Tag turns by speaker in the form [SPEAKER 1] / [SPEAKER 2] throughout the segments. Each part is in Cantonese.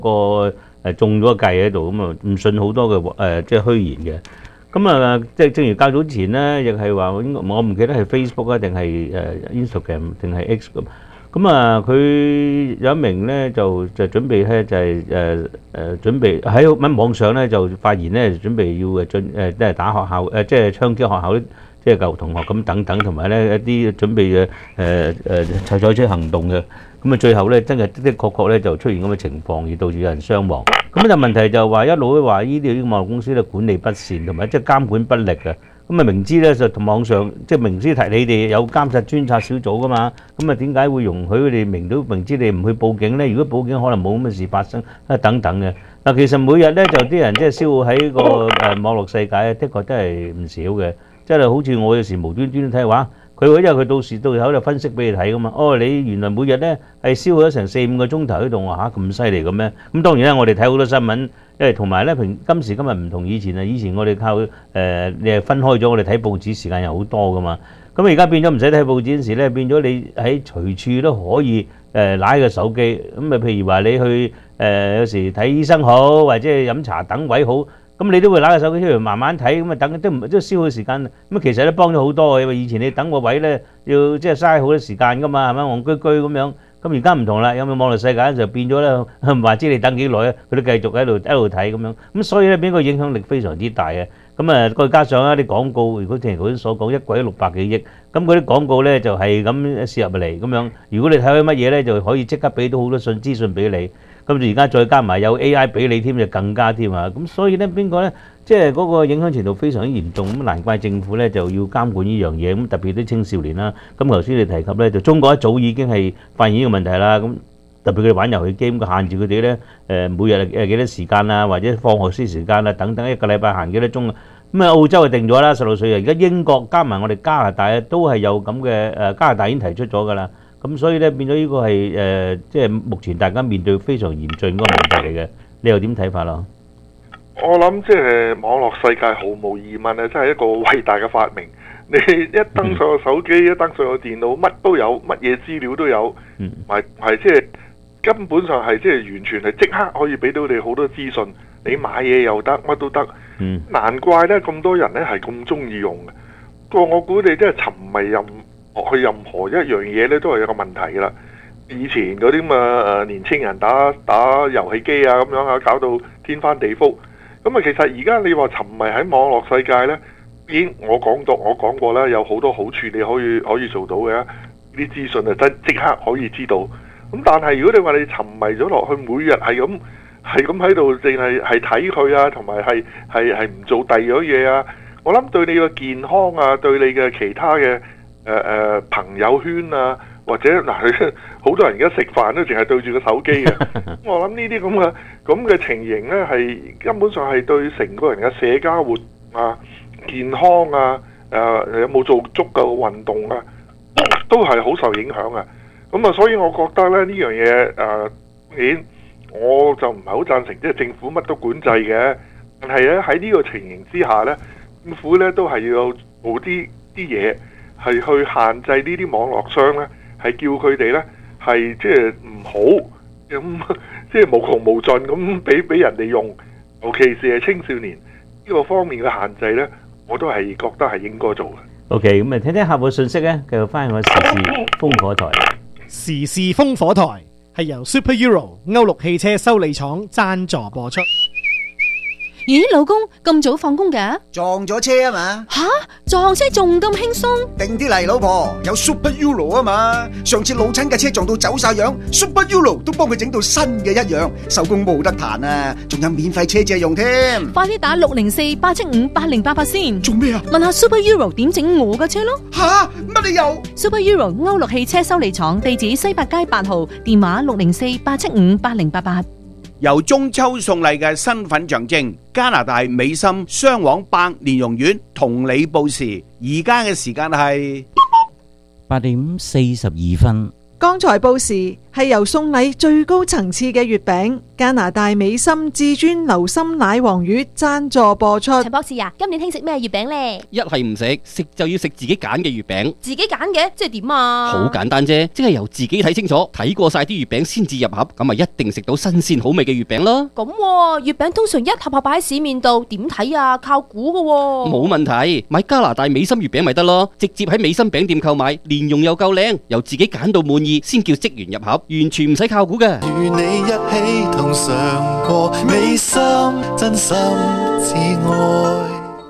[SPEAKER 1] 個中咗計喺度，咁啊唔信好多嘅即係虛言嘅。咁啊，即係正如較早前咧，亦係話我唔記得係 Facebook 啊，定係Instagram 定係 X 咁。咁啊，佢有一名咧就準備咧就係準備喺網上咧就發現咧準備要即係打學校即係槍擊學校啲即係舊同學咁等等，同埋咧一啲準備嘅採取行動嘅。咁啊，最後咧真係的確咧就出現咁嘅情況，而導致有人傷亡。咁就問題就係話一路都話呢啲網絡公司咧管理不善，同埋即係監管不力啊。咁啊明知咧就同網上即係明知提你哋有監察專責小組噶嘛，咁啊點解會容許佢哋明知你唔去報警咧？如果報警可能冇咁嘅事發生啊等等嘅。嗱，其實每日咧就啲人即係消耗喺個網絡世界，的確真係唔少嘅。即係好似我有時無端端睇話，因為佢到時喺度分析俾你睇噶嘛。哦，你原來每日咧係消耗咗成4-5個鐘頭喺度，嚇咁犀利嘅咩？咁當然啦，我哋睇好多新聞，因為同埋咧今時今日唔同以前啊。以前我哋靠你係分開咗，我哋睇報紙時間又好多噶嘛。咁而家變咗唔使睇報紙嗰時咧，變咗你喺隨處都可以揦個手機。咁啊，譬如話你去有時睇醫生好，或者係飲茶等位好。咁你都會揦個手機出嚟慢慢睇，咁啊等都消耗時間。咁其實都幫咗好多嘅，因為以前你等個位咧要即係嘥好多時間噶嘛，係咪戇居居咁樣？咁而家唔同啦，有冇網絡世界就變咗咧，唔話知你等幾耐啊，佢都繼續喺度睇咁樣。咁所以咧，俾個影響力非常之大嘅。咁啊，再加上一啲廣告，如果正如頭先所講，一季600幾億，咁嗰啲廣告咧就係咁攝入嚟咁樣。如果你睇開乜嘢咧，就可以即刻俾到好多資訊俾你。咁而家再加埋有 AI 俾你添，就更加添啊！咁所以咧，邊個咧，即係嗰個影響程度非常之嚴重。咁難怪政府咧就要監管呢樣嘢。咁特別啲青少年啦。咁頭先你提及咧，就中國一早已經係發現呢個問題啦。咁特別佢哋玩遊戲機，咁限住佢哋咧每日幾多時間啊，或者放學時間啊等等，一個禮拜限幾多鐘啊。咁啊，澳洲就定咗啦，16歲啊。而家英國加埋我哋加拿大啊，都係有咁嘅加拿大已經提出咗㗎啦。咁所以咧變咗呢個係即係目前大家面對非常嚴峻嗰個問題嚟嘅。你又點睇法咯？
[SPEAKER 2] 我諗即係網絡世界毫無疑問啊，真係一個偉大嘅發明。你一登上個手機，一登上個電腦，乜都有，乜嘢資料都有，係即係根本上係即係完全係即刻可以俾到你好多資訊。你買嘢又得，乜都得。難怪咧咁多人咧係咁中意用嘅。我估你即係沉迷去任何一樣嘢咧，都係有個問題㗎啦。以前嗰啲年青人打遊戲機啊咁樣啊，搞到天翻地覆。咁啊，其實而家你話沉迷喺網絡世界咧，已經我講過啦，有好多好處你可以做到嘅。啲資訊啊，即刻可以知道。咁但係如果你話你沉迷咗落去，每日係咁喺度，淨係睇佢啊，同埋係唔做第二樣嘢啊，我諗對你嘅健康啊，對你嘅其他嘅朋友圈啊，或者好多人而家食飯都淨係對住個手機嘅。我諗呢啲咁嘅情形呢，係根本上係對成個人嘅社交活啊、健康啊、有冇做足夠運動啊，都係好受影響啊。咁啊，所以我覺得咧呢樣嘢我就唔係好贊成，即係政府乜都管制嘅。但係咧喺呢個情形之下呢，政府呢都係要做啲嘢。係去限制呢啲網絡商呢，係叫佢哋呢，係即係唔好咁，即係無窮無盡咁俾人哋用，尤其是係青少年呢個方面嘅限制呢，我都係覺得係應該做嘅。
[SPEAKER 1] OK，咁啊聽聽客戶信息咧，繼續翻去我時事風火台。
[SPEAKER 3] 時事風火台係由 Super Euro 歐陸汽車修理廠贊助播出。
[SPEAKER 4] 咦，老公咁早放工嘅？
[SPEAKER 5] 撞咗車啊嘛！
[SPEAKER 4] 吓，撞車仲咁輕鬆？
[SPEAKER 5] 定啲嚟，老婆，有 Super Euro 啊嘛！上次老親嘅車撞到走晒樣，Super Euro 都幫佢整到新嘅一樣，手工冇得彈啊！仲有免費車借用添。
[SPEAKER 4] 快啲打604-875-8088先。
[SPEAKER 5] 做咩啊？
[SPEAKER 4] 問下 Super Euro 點整我嘅車咯。
[SPEAKER 5] 吓，乜你又
[SPEAKER 4] ？Super Euro 歐陸汽車修理廠，地址西八街8號，電話604-875-8088。
[SPEAKER 6] 由中秋送禮嘅身份象徵，加拿大美心雙黃百蓮蓉苑同你報時，而家嘅時間係
[SPEAKER 7] 8點42分。 剛才報時係由送禮最高層次嘅月餅加拿大美心至尊流心奶黃魚贊助播出。
[SPEAKER 8] 陳博士啊，今年興食咩月餅呢？
[SPEAKER 9] 一係唔食，食就要食自己揀嘅月餅。
[SPEAKER 8] 自己揀嘅，即係點啊？
[SPEAKER 9] 好簡單啫，即係由自己睇清楚，睇過晒啲月餅先至入盒，咁咪一定食到新鮮好味嘅月餅咯。
[SPEAKER 8] 咁月餅通常一盒盒擺喺市面度，點睇啊？靠估㗎喎。
[SPEAKER 9] 冇問題，買加拿大美心月餅咪得咯，直接喺美心餅店購買，蓮蓉又夠靚，由自己揀到滿意先叫職員入盒，完全唔使靠估嘅。
[SPEAKER 10] 與你一起同嘗過美心，真心至愛。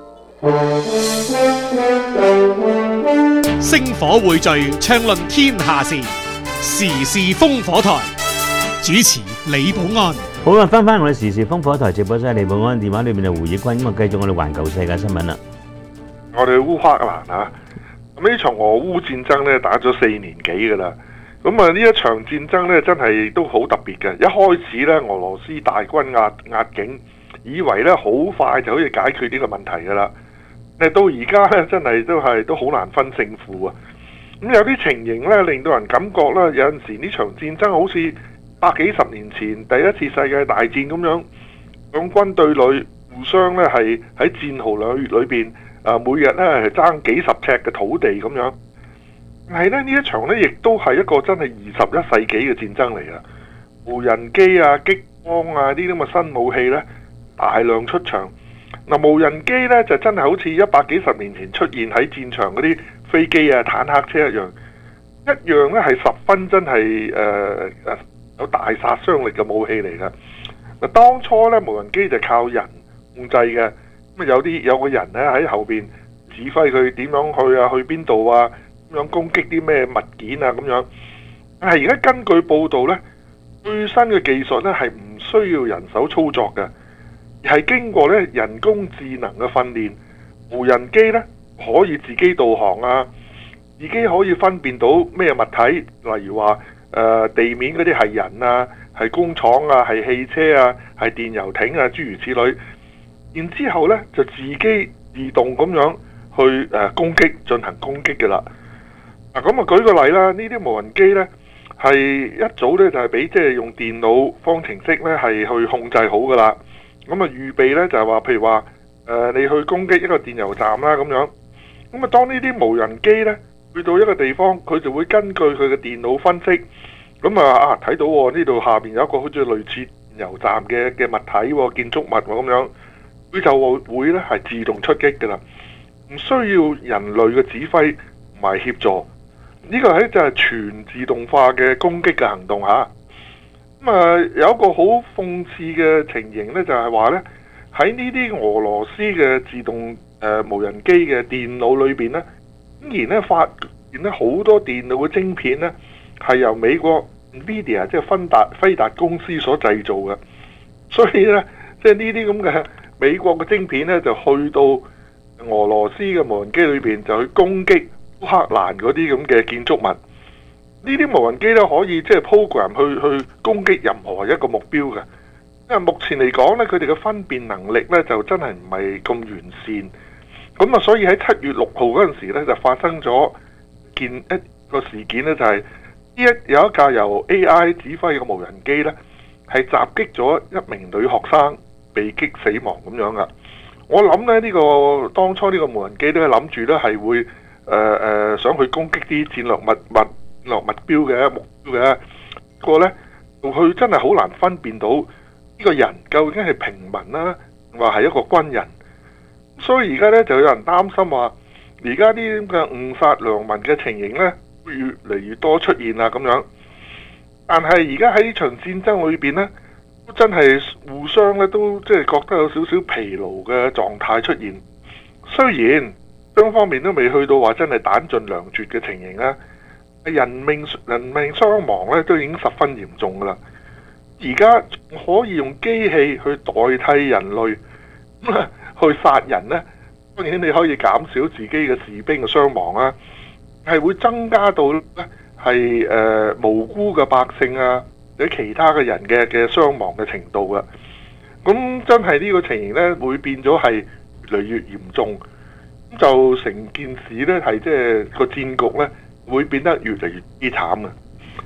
[SPEAKER 3] 星火匯聚，暢論天下事，時事烽火台。主持李寶安。
[SPEAKER 1] 好啦，翻我哋時事烽火台直播室，李寶安電話裏面係胡奕君，咁啊繼續我哋環球世界新聞啦。
[SPEAKER 2] 我哋烏克蘭啊，咁呢場俄烏戰爭咧打咗4年幾噶啦。咁啊呢一場戰爭咧真係都好特別嘅。一開始咧俄羅斯大軍壓境，以為咧好快就可以解決呢個問題噶啦。到而家咧真係都好難分勝負啊！咁有啲情形咧令到人感覺咧有陣時呢場戰爭好似百幾十年前第一次世界大戰咁樣，兩軍對壘互相咧係喺戰壕裏邊每日咧係爭幾十尺嘅土地咁樣。但係咧呢一場咧亦都係一個真係21世紀嘅戰爭嚟啊！無人機啊、激光啊呢啲咁嘅新武器咧大量出場。嗱，無人機咧就真係好似100幾十年前出現喺戰場嗰啲飛機啊、坦克車一樣咧係十分真係有大殺傷力嘅武器嚟㗎。嗱，當初咧無人機就靠人控制嘅，咁有個人咧喺後邊指揮佢點樣去啊、去邊度啊、點樣攻擊啲咩物件啊咁樣。但係而家根據報道咧，最新嘅技術咧係唔需要人手操作嘅，而係經過咧人工智能嘅訓練，無人機咧可以自己導航啊，自己可以分辨到咩物體，例如話地面嗰啲係人啊、係工廠啊、係汽車啊、係電油艇啊，諸如此類。然之後咧就自己自動咁樣去進行攻擊嘅啦。嗱，咁啊舉個例啦，呢啲無人機咧係一早咧就係俾即係用電腦方程式咧係去控制好噶啦。咁啊預備咧就係話，譬如話你去攻擊一個電油站啦咁樣。咁啊當呢啲無人機咧去到一個地方，佢就會根據佢嘅電腦分析，咁啊睇到呢度下邊有一個好似類似電油站嘅物體、建築物咁樣，佢就會咧係自動出擊噶啦，唔需要人類嘅指揮同埋協助。呢個係就係全自動化嘅攻擊嘅行動嚇。咁有一個好諷刺嘅情形咧，就係話咧喺呢啲俄羅斯嘅自動無人機嘅電腦裏邊咧，竟然咧發現咧好多電腦嘅晶片咧係由美國 NVIDIA 即係輝達公司所製造嘅。所以咧即係呢啲咁嘅美國嘅晶片咧就去到俄羅斯嘅無人機裏邊就去攻擊烏克蘭嗰啲咁嘅建築物。呢啲無人機咧可以即係 program 去攻擊任何一個目標嘅。因為目前嚟講咧，佢哋嘅分辨能力咧就真係唔係咁完善。咁啊，所以喺7月6號嗰陣時咧就發生咗一個事件咧，就係有一架由 AI 指揮嘅無人機咧係襲擊咗一名女學生，被擊死亡咁樣噶。我諗咧呢個當初呢個無人機都係諗住咧係會想去攻擊啲戰略目標嘅，不過咧佢真係好難分辨到呢個人究竟係平民啦，或係一個軍人。所以而家咧就有人擔心話，而家啲咁嘅誤殺良民嘅情形咧會越嚟越多出現啦咁樣。但係而家喺呢場戰爭裏邊咧，真係互相咧都即係覺得有少少疲勞嘅狀態出現。雖然雙方面都未去到話真係彈盡糧絕嘅情形啦，人命傷亡咧都已經十分嚴重噶啦。而家可以用機器去代替人類去殺人呢，當然你可以減少自己嘅士兵嘅傷亡啊，係會增加到咧係無辜嘅百姓啊或者其他嘅人嘅傷亡嘅程度嘅。咁真係呢個情形呢會變咗係越嚟越嚴重，咁就成件事呢係即係個戰局呢會變得越嚟越慘啊！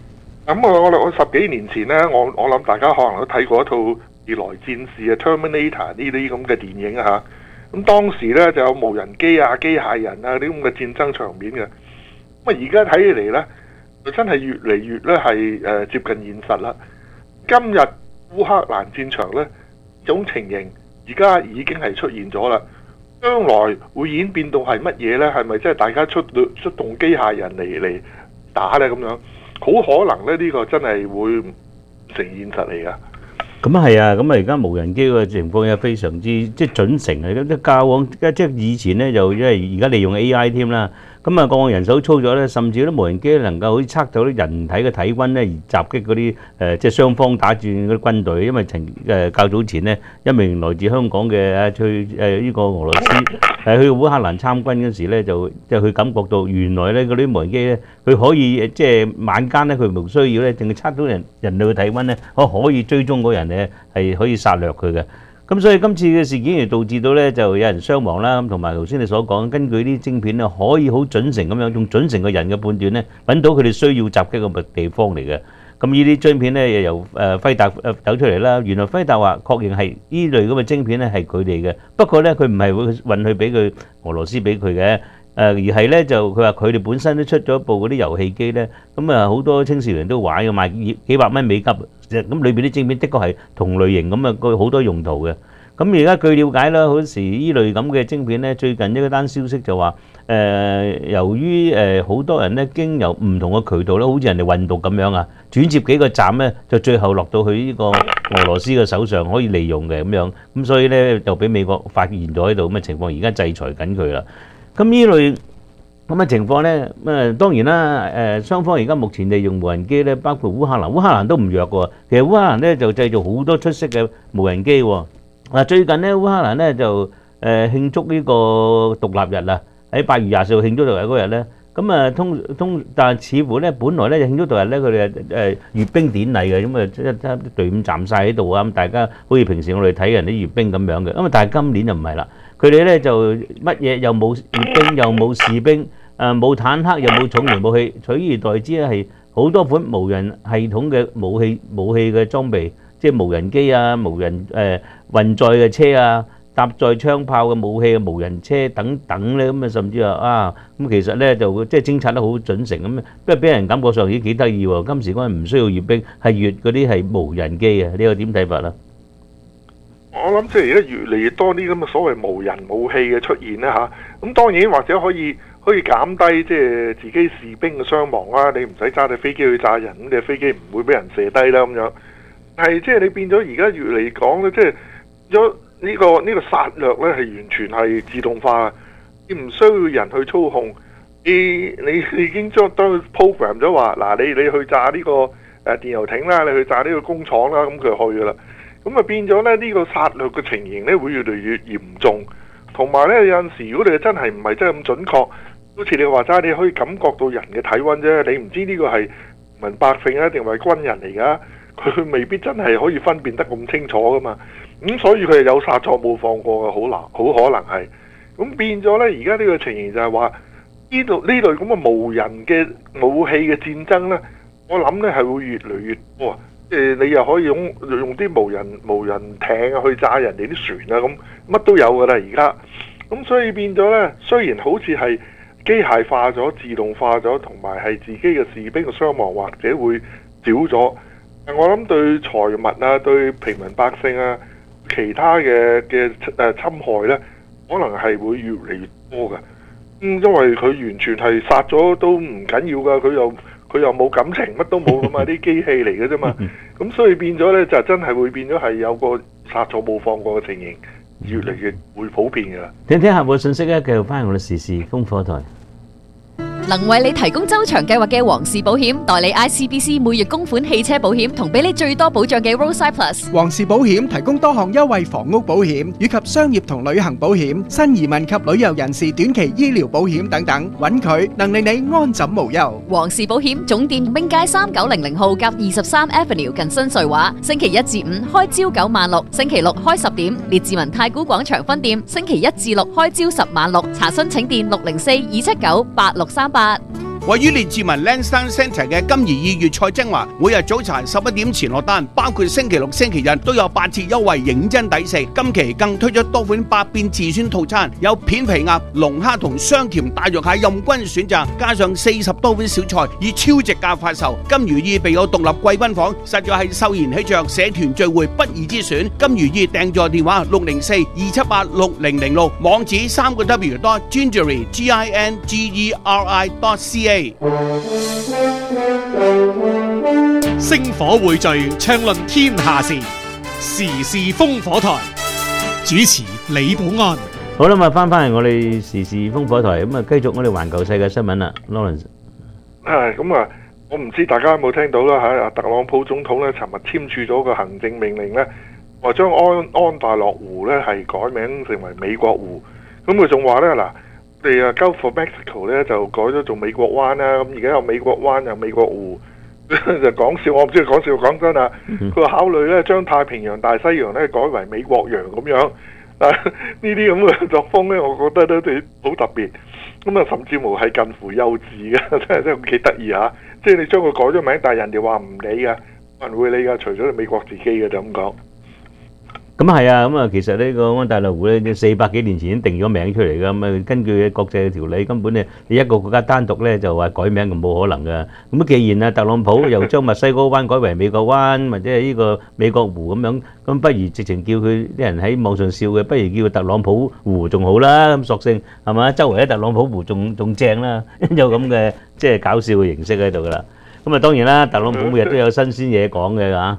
[SPEAKER 2] 咁我10幾年前呢，我諗大家可能都睇過一套未來戰士啊 Terminator 呢啲咁嘅電影啊嚇。咁當時呢就有無人機啊、機械人啊啲咁嘅戰爭場面嘅。咁啊而家睇起嚟呢，就真係越嚟越咧係接近現實啦。今日烏克蘭戰場呢種情形，而家已經係出現咗啦。將來會演變到係乜嘢呢？係咪即係大家出動機械人嚟打呢？咁樣好可能呢，呢個真係會成現實嚟噶。
[SPEAKER 1] 咁啊係啊，咁啊而家無人機個情況又非常之即係準成啊！咁即係較往即係以前呢，就因為而家利用 AI 添啦。咁啊，個人手操作咧，甚至啲無人機能夠可以測到啲人體嘅體溫咧，而襲擊嗰啲即係雙方打戰嗰啲軍隊。因為較早前呢，一名來自香港嘅去呢個俄羅斯去烏克蘭參軍嗰時咧，就佢感覺到原來咧嗰啲無人機咧，佢可以即係晚間咧，佢唔需要咧，淨係測到人類嘅體溫咧，可以追蹤嗰人咧，係可以殺掠佢嘅。咁所以今次嘅事件而導致到咧，就有人傷亡啦。咁同埋頭先你所講，根據啲晶片咧，可以好準成咁樣，用準成個人嘅判斷咧，揾到佢哋需要襲擊嘅地方嚟嘅。咁呢啲晶片咧，又由輝達走出嚟啦。原來輝達話確認係呢類咁嘅晶片咧係佢哋嘅，不過咧佢唔係會運去俾佢俄羅斯俾佢嘅。而係咧就佢話佢哋本身都出咗一部嗰啲遊戲機咧，咁啊好多青少年都玩嘅，賣幾百蚊美金。咁裏邊啲晶片的確係同類型咁啊，佢好多用途嘅。咁而家據了解啦，好時呢類咁嘅晶片咧，最近一單消息就話由於好多人咧經由唔同嘅渠道咧，好似人哋運毒咁樣啊，轉接幾個站咧，就最後落到去呢個俄羅斯嘅手上可以利用嘅咁樣。咁所以咧就俾美國發現咗喺度咁嘅情況，而家制裁緊佢啦。咁呢類咁嘅情況咧，當然啦，雙方而家目前利用無人機咧，包括烏克蘭都唔弱喎。其實烏克蘭咧就製造好多出色嘅無人機喎。最近咧烏克蘭咧就慶祝呢個獨立日啦，喺8月24號慶祝獨立日嗰日咧，咁啊但係似乎咧本來咧就慶祝獨立日咧，佢哋閱兵典禮嘅，咁啊一隊伍站晒喺度啊，咁大家好似平時我哋睇人啲閱兵咁樣嘅，咁啊但係今年就唔係啦。佢哋咧就乜嘢又冇閱兵，又冇士兵，冇坦克，又冇重型武器，取而代之咧係好多款無人系統嘅武器嘅裝備，即係無人機啊、無人運載嘅車啊、搭載槍炮嘅武器嘅無人車等等咧，咁啊甚至話咁其實咧就即係偵察得好準成咁，不過俾人感覺上已經幾得意喎。今時嗰陣唔需要閱兵，係閱嗰啲係無人機啊，呢個點睇法啦？
[SPEAKER 2] 我諗即係而家越嚟越多啲咁嘅所謂無人武器嘅出現啦嚇，咁當然或者可以減低即係自己士兵嘅傷亡啦，你唔使揸架飛機去炸人，咁你飛機唔會俾人射低啦咁樣。係即係你變咗而家越嚟講咧，即係咗呢個殺掠咧係完全係自動化，你唔需要人去操控，你已經將佢 program 咗話嗱，你去炸呢個電油艇啦，你去炸呢個工廠啦，咁佢就去噶啦。咁啊變咗咧，呢個殺掠嘅情形咧會越嚟越嚴重，同埋咧有陣時，如果你真係唔係真係咁準確，好似你話齋，你可以感覺到人嘅體温啫，你唔知呢個係民百姓啊定係軍人嚟噶，佢未必真係可以分辨得咁清楚噶嘛。咁所以佢係有殺錯冇放過嘅，好可能係。咁變咗咧，而家呢個情形就係話呢類咁嘅無人嘅武器嘅戰爭咧，我諗咧係會越嚟越多。你又可以用啲無人艇去炸人哋啲船啊，咁乜都有噶啦而家。咁所以變咗呢，雖然好似係機械化咗、自動化咗，同埋係自己嘅士兵嘅傷亡或者會少咗，但我諗對財物啊、對平民百姓啊、其他嘅侵害呢，可能係會越嚟越多噶。因為佢完全係殺咗都唔緊要噶，佢又冇感情，乜都冇噶嘛，啲機器嚟嘅啫嘛。咁所以變咗咧，就真係會變咗係有個殺錯冇放過嘅情形，越嚟越會普遍㗎啦。
[SPEAKER 1] 聽下部信息咧，繼續翻我哋時事風火台。
[SPEAKER 11] 能為你提供周長計劃嘅皇氏保險，代理 ICBC 每月供款汽車保險，同俾你最多保障嘅 Roadside Plus。
[SPEAKER 12] 皇氏保險提供多項優惠房屋保險，以及商業同旅行保險、新移民及旅遊人士短期醫療保險等等，揾佢能令你安枕無憂。
[SPEAKER 11] 皇氏保險總店兵街3900號夾23 Avenue 近新瑞華，星期1至5開朝9晚6，星期6開10點。列治文太古廣場分店星期1至6開朝10晚6，查詢請電604-279-8638。
[SPEAKER 6] 位於列治文 Lansdowne Centre 嘅金怡意粵菜精華，每日早茶11點前落單，包括星期六、星期日都有8折優惠，認真抵食。今期更推出多款百變自選套餐，有片皮鴨、龍蝦同雙甜大肉蟹任君選擇，加上40多款小菜，以超值價發售。金如意備有獨立貴賓房，實在係秀賢喜鵲社團聚會不二之選。金如意訂座電話604-278-6006，網址3w.gingery.ca。
[SPEAKER 3] 星火匯聚，暢論天下事，時事烽火台。主持李寶安。
[SPEAKER 1] 好啦，咁翻嚟我哋時事烽火台，咁繼續我哋環球世界新聞啦 ，Lawrence。
[SPEAKER 2] 咁我唔知大家有冇聽到啦嚇，特朗普總統咧，尋日簽署咗個行政命令咧，話將安大略湖咧係改名成為美國湖。咁佢仲話咧嗱，我哋Gulf of Mexico咧就改咗做美國灣啦。咁而家有美國灣有美國湖，就講笑，我唔知佢講笑講真啊。佢話考慮咧將太平洋、大西洋咧改為美國洋咁樣。呢啲咁嘅作風咧，我覺得都好特別。咁啊，甚至乎係近乎幼稚嘅，真係幾得意嚇。即係你將佢改咗名，但係人哋話唔理㗎，冇人會理㗎，除咗你美國自己嘅就咁講。
[SPEAKER 1] 咁係啊，咁其實呢個安大略湖咧，400幾年前已經定咗名出嚟㗎。咁根據國際嘅條例，根本你一個國家單獨咧就話改名就冇可能㗎。咁既然特朗普又將墨西哥灣改為美國灣，或者係呢個美國湖咁樣，咁不如直情叫佢啲人喺網上笑嘅，不如叫佢特朗普湖仲好啦。咁索性係嘛，周圍啲特朗普湖仲正啦，有咁嘅即係搞笑嘅形式喺度㗎啦。咁當然啦，特朗普每日都有新鮮嘢講嘅嚇。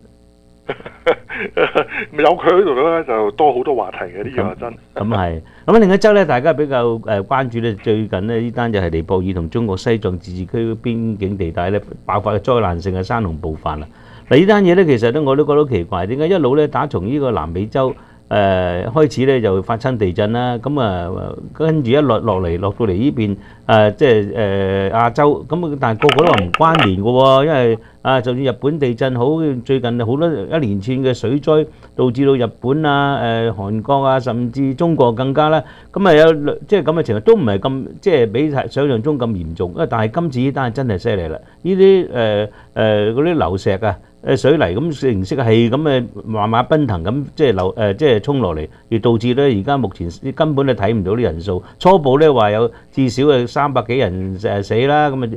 [SPEAKER 2] 有佢喺度咧，就多好多話題嘅，呢樣係真。
[SPEAKER 1] 咁係。咁另一則咧，大家比較關注咧，最近呢單就係尼泊爾同中國西藏自治區邊境地帶咧爆發嘅災難性嘅山洪暴發啦。嗱，呢單嘢咧，其實咧我都覺得奇怪，點解一路咧打從呢個南美洲開始咧就發生地震啦，咁跟住一落到嚟呢邊即係亞洲，咁但係個個都話唔關聯嘅喎，因為就算日本地震好，最近好多一連串嘅水災導致到日本韓國啊，甚至中國更加啦，咁有即係咁嘅情況都唔係咁即係比想象中咁嚴重，但係今次呢單真係犀利啦，呢啲嗰啲流石啊！水泥咁形式係咁嘅馬馬奔騰咁，即係即係衝落嚟，而導致咧而家目前根本都睇唔到啲人數。初步咧話有至少係300幾人死啦，咁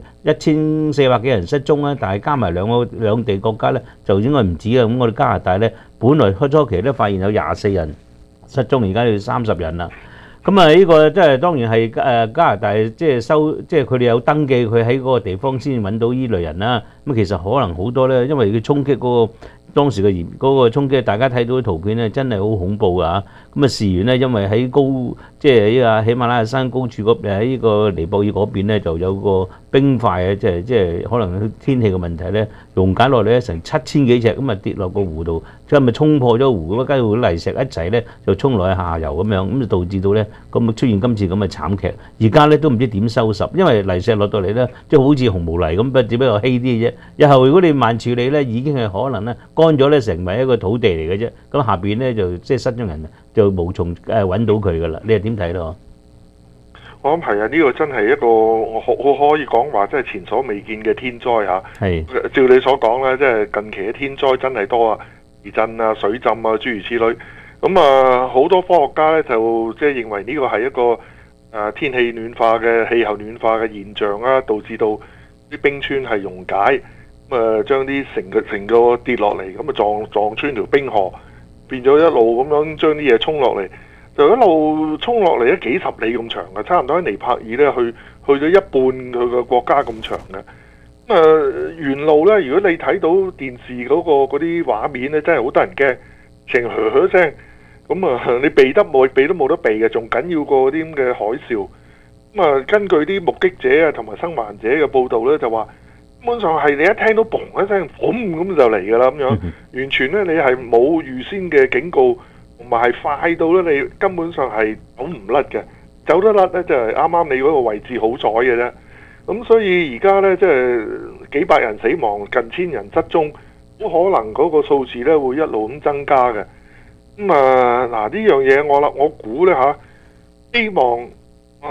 [SPEAKER 1] 1400幾人失蹤啦。但係加埋兩地國家咧，就應該唔止啊。咁我哋加拿大咧，本來初期咧發現有24人失蹤，而家要30人啦。咁呢個即係當然係加拿大即係佢哋有登記，佢喺嗰個地方先揾到依類人啦。咁其實可能好多咧，因為佢衝擊嗰個當時嘅嗰個衝擊，大家睇到啲圖片咧，真係好恐怖㗎。咁事緣咧，因為喺即係呢個喜馬拉雅山高處喺呢個尼泊爾嗰邊咧，就有個冰塊即係可能天氣嘅問題咧，溶解落嚟咧成7000幾尺咁跌落個湖度，咁咪衝破咗湖，跟住啲泥石一齊咧就衝落去下游咁樣，咁就導致到咧咁出現今次咁嘅慘劇。而家咧都唔知點收拾，因為泥石落到嚟咧，即係好似紅毛泥咁，只不過稀啲嘅啫。日後如果你慢處理咧，已經係可能咧乾咗咧，成為一個土地嚟嘅啫。咁下邊咧就即係失蹤人就無從揾到佢噶啦。你係點睇咯？
[SPEAKER 2] 我諗係啊，呢個真係一個我可以講話，即係前所未見嘅天災嚇。係照你所講咧，即係近期嘅天災真係多啊，地震啊、水浸啊諸如此類。咁好多科學家咧就即係認為呢個係一個天氣暖化嘅氣候暖化嘅現象啦，導致到啲冰川係溶解，咁將啲成個跌落嚟，咁撞穿條冰河，變咗一路咁樣將啲嘢衝落嚟，就一路衝落嚟幾十里咁長嘅，差唔多喺尼泊爾咧去咗一半佢個國家咁長嘅。咁沿路咧，如果你睇到電視嗰啲畫面咧，真係好得人驚，成噓聲，咁你避都冇得避嘅，仲緊要過啲咁嘅海嘯。咁根據啲目擊者啊同埋生還者嘅報道咧，就話基本上係你一聽到嘣一聲，嘣咁就嚟㗎啦，咁樣完全咧你係冇預先嘅警告，同埋係快到咧你根本上係走唔甩嘅，走得甩咧就係啱啱你嗰個位置好彩嘅啫。咁所以而家咧即係幾百人死亡，近1000人失蹤，好可能嗰個數字咧會一路咁增加嘅。咁嗱呢樣嘢我估咧希望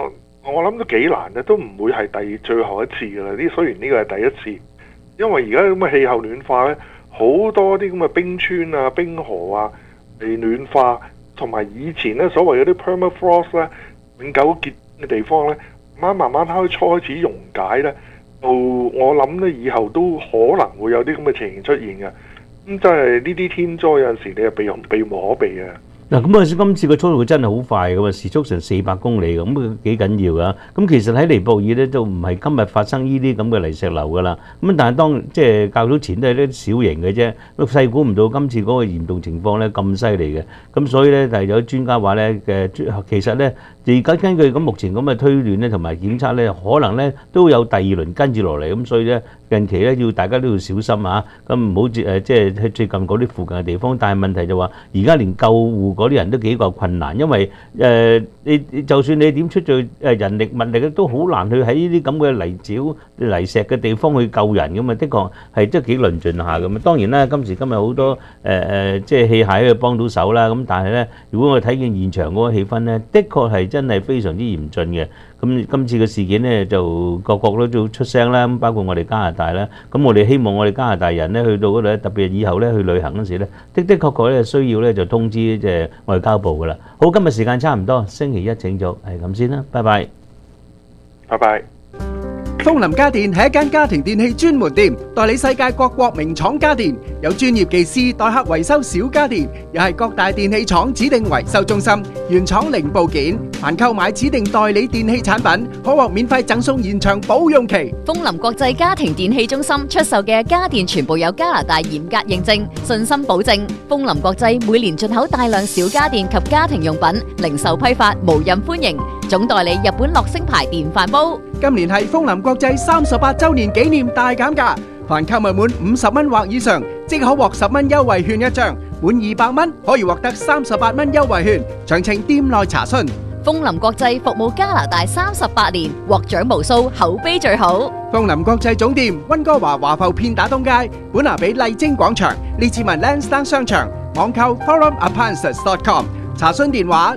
[SPEAKER 2] 我諗都幾難嘅，都唔會係最後一次㗎啦。雖然呢個係第一次，因為而家咁嘅氣候暖化呢，好多啲咁嘅冰川啊、冰河啊被暖化，同埋以前呢所謂嗰啲 permafrost 呢，永久結嘅地方呢，慢慢開始溶解呢，我諗呢以後都可能會有啲咁嘅情形出現嘅。咁真係呢啲天災有陣時你係避無可避嘅。
[SPEAKER 1] 嗱，咁今次個速度真係好快㗎嘛，時速成400公里咁，咁幾緊要㗎。咁其實喺尼泊爾咧，都唔係今日發生呢啲咁嘅泥石流㗎啦。咁但係即係較早前都係啲小型嘅啫，細估唔到今次嗰個嚴重情況咧咁犀利嘅。咁所以咧，就係有專家話咧其實咧，而家根據咁目前咁嘅推斷咧同埋檢測咧，可能咧都有第二輪跟住落嚟。咁所以咧，近期咧大家都要小心啊。咁唔好即係去最近嗰啲附近嘅地方。但係問題就話，而家連救護嗰啲人都幾個困難，因為你就算你點出最人力物力咧，都好難去喺呢啲咁嘅泥沼泥石嘅地方去救人咁啊！的確係即係幾論盡下咁啊！當然啦，今時今日好多即係器械去幫到手啦。咁但係咧，如果我哋睇見現場嗰個氣氛咧，的確係真係非常之嚴峻嘅。咁今次嘅事件咧，就個個都出聲啦，咁包括我哋加拿大啦。咁我哋希望我哋加拿大人咧去到嗰度咧，特別係以後咧去旅行嗰時咧，的確咧需要咧就通知即係外交部噶啦。好，今日時間差唔多，星期一請早係咁先啦，拜拜，
[SPEAKER 2] 拜拜。
[SPEAKER 12] 風林家電係一間家庭電器專門店，代理世界各國名廠家電，有專業技師代客維修小家電，又係各大電器廠指定維修中心，原廠零部件。凡購買指定代理電器產品，可獲免費贈送延長保用期。
[SPEAKER 11] 風林國際家庭電器中心出售嘅家電全部有加拿大嚴格認證，信心保證。風林國際每年進口大量小家電及家庭用品，零售批發無任歡迎。總代理日本樂聲牌電飯煲。
[SPEAKER 12] 今年係風林國際38週年紀念大減價，凡購物滿50蚊或以上，即可獲10蚊優惠券一張；滿200蚊可以獲得38蚊優惠券。詳情店內查詢。
[SPEAKER 11] 風林國際服務加拿大38年，獲獎無數，口碑最好。
[SPEAKER 12] 風林國際總店溫哥華華埠片打東街，本拿比麗晶廣場，列治文 Lansdowne 商場，網購 forumappliances.com， 查詢電話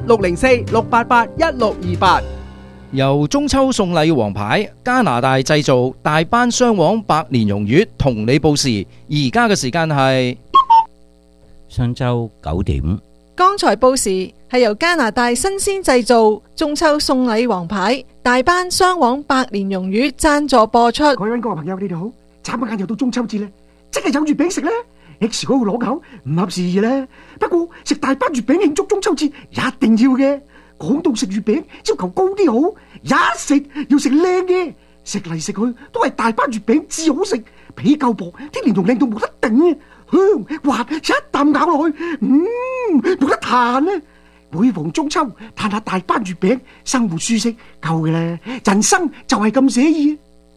[SPEAKER 12] 604-688-1628。
[SPEAKER 13] 由中秋送禮王牌加拿大製造大班雙黃百年榕月同你報時，而家嘅時間係
[SPEAKER 14] 上晝9點。
[SPEAKER 7] 剛才報時係由加拿大新鮮製造中秋送禮王牌大班雙黃百年榕月贊助播出。
[SPEAKER 5] 各位溫哥華朋友，你哋好！眨下眼又到中秋節咧，即係有月餅食咧。X 嗰個攞口唔合時宜咧，不過食大班月餅慶祝中秋節一定要嘅。講到食月餅要求高啲好，一食要食靚嘅，食嚟食去都係大班月餅至好食，皮夠薄，啲蓮蓉靚到冇得頂啊，香滑，一啖咬落去，冇得彈啊！每逢中秋嘆下大班月餅，生活舒適夠嘅啦，人生就係咁寫意。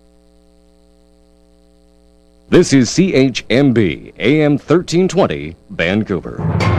[SPEAKER 15] This is CHMB AM 1320 Vancouver。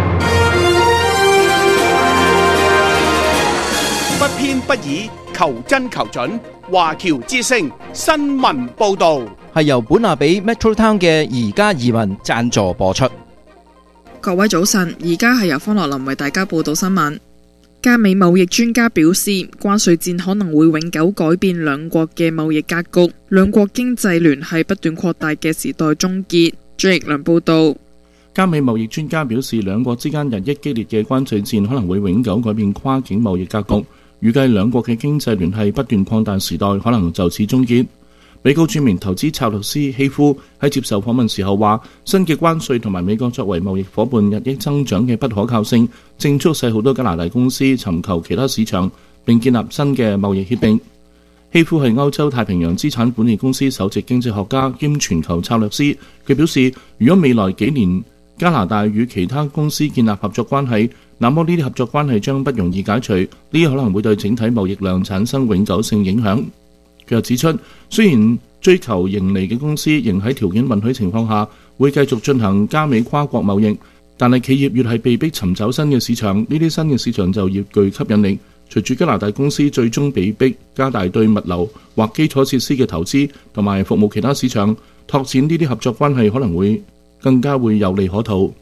[SPEAKER 6] 不偏不倚，求真求準。華僑之聲新聞報導
[SPEAKER 13] 係由本拿比 Metrotown 嘅宜家移民贊助播出。
[SPEAKER 16] 各位早晨，而家係由方樂林為大家報道新聞。加美貿易專家表示，關稅戰可能會永久改變兩國嘅貿易格局，兩國經濟聯繫不斷擴大嘅時代終結。張奕良報道。
[SPEAKER 17] 加美貿易專家表示，兩國之間日益激烈嘅關稅戰可能會永久改變跨境貿易格局，預計兩國嘅經濟聯繫不斷擴大時代可能就此終結。美國著名投資策略師希夫喺接受訪問時候話，新嘅關稅同埋美國作為貿易夥伴日益增長嘅不可靠性，正促使好多加拿大公司尋求其他市場並建立新嘅貿易協定。希夫係歐洲太平洋資產管理公司首席經濟學家兼全球策略師，佢表示，如果未來幾年加拿大與其他公司建立合作關係，那麼呢啲合作關係將不容易解除，呢啲可能會對整體貿易量產生永久性影響。佢又指出，雖然追求盈利嘅公司仍喺條件允許情況下會繼續進行加美跨國貿易，但係企業越係被逼尋找新嘅市場，呢啲新嘅市場就越具吸引力。隨住加拿大公司最終被逼加大對物流或基礎設施嘅投資同埋服務其他市場，拓展呢啲合作關係可能會更加會有利可圖。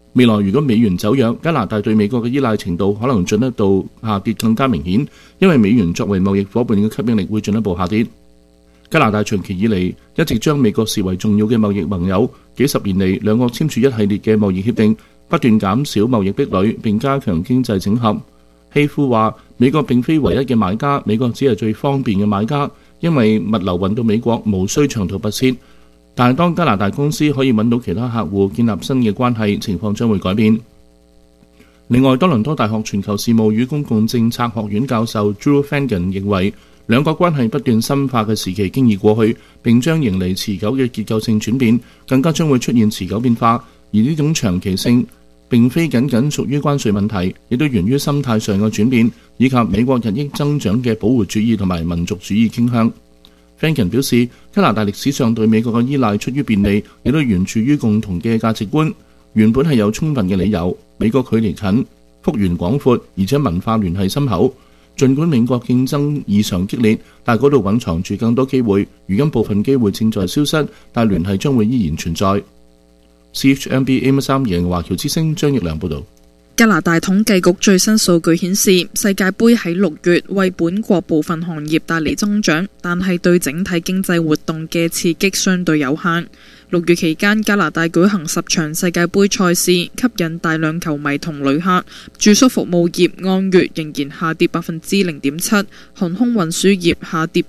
[SPEAKER 17] 未來如果美元走弱，加拿大對美國嘅依賴程度可能進一步下跌更加明顯，因為美元作為貿易夥伴嘅吸引力會進一步下跌。加拿大長期以嚟一直將美國視為重要嘅貿易盟友，幾十年嚟兩國簽署一系列嘅貿易協定，不斷減少貿易壁壘並加強經濟整合。希夫話：美國並非唯一嘅買家，美國只係最方便嘅買家，因為物流運到美國無需長途跋涉。但係當加拿大公司可以揾到其他客戶，建立新嘅關係，情況將會改變。另外，多倫多大學全球事務與公共政策學院教授 Drew Fagan 認為，兩國關係不斷深化嘅時期經已過去，並將迎嚟持久嘅結構性轉變，更加將會出現持久變化。而呢種長期性並非僅僅屬於關稅問題，亦都源於心態上嘅轉變，以及美國日益增長嘅保護主義同埋民族主義傾向。Fagan 表示，加拿大歷史上對美國嘅依賴出於便利，亦都源自於共同嘅價值觀。原本係有充分嘅理由，美國距離近、幅員廣闊，而且文化聯繫深厚。儘管美國競爭異常激烈，但嗰度蘊藏住更多機會。如今部分機會正在消失，但聯繫將會依然存在。CHMB AM3華僑之聲張奕良報導。
[SPEAKER 16] 加拿大統計局最新數據顯示，世界盃喺6月為本國部分行業帶嚟增長，但係對整體經濟活動嘅刺激相對有限。6月期間，加拿大舉行10場世界盃賽事，吸引大量球迷同旅客。住宿服務業按月仍然下跌 0.7%， 航空運輸業下跌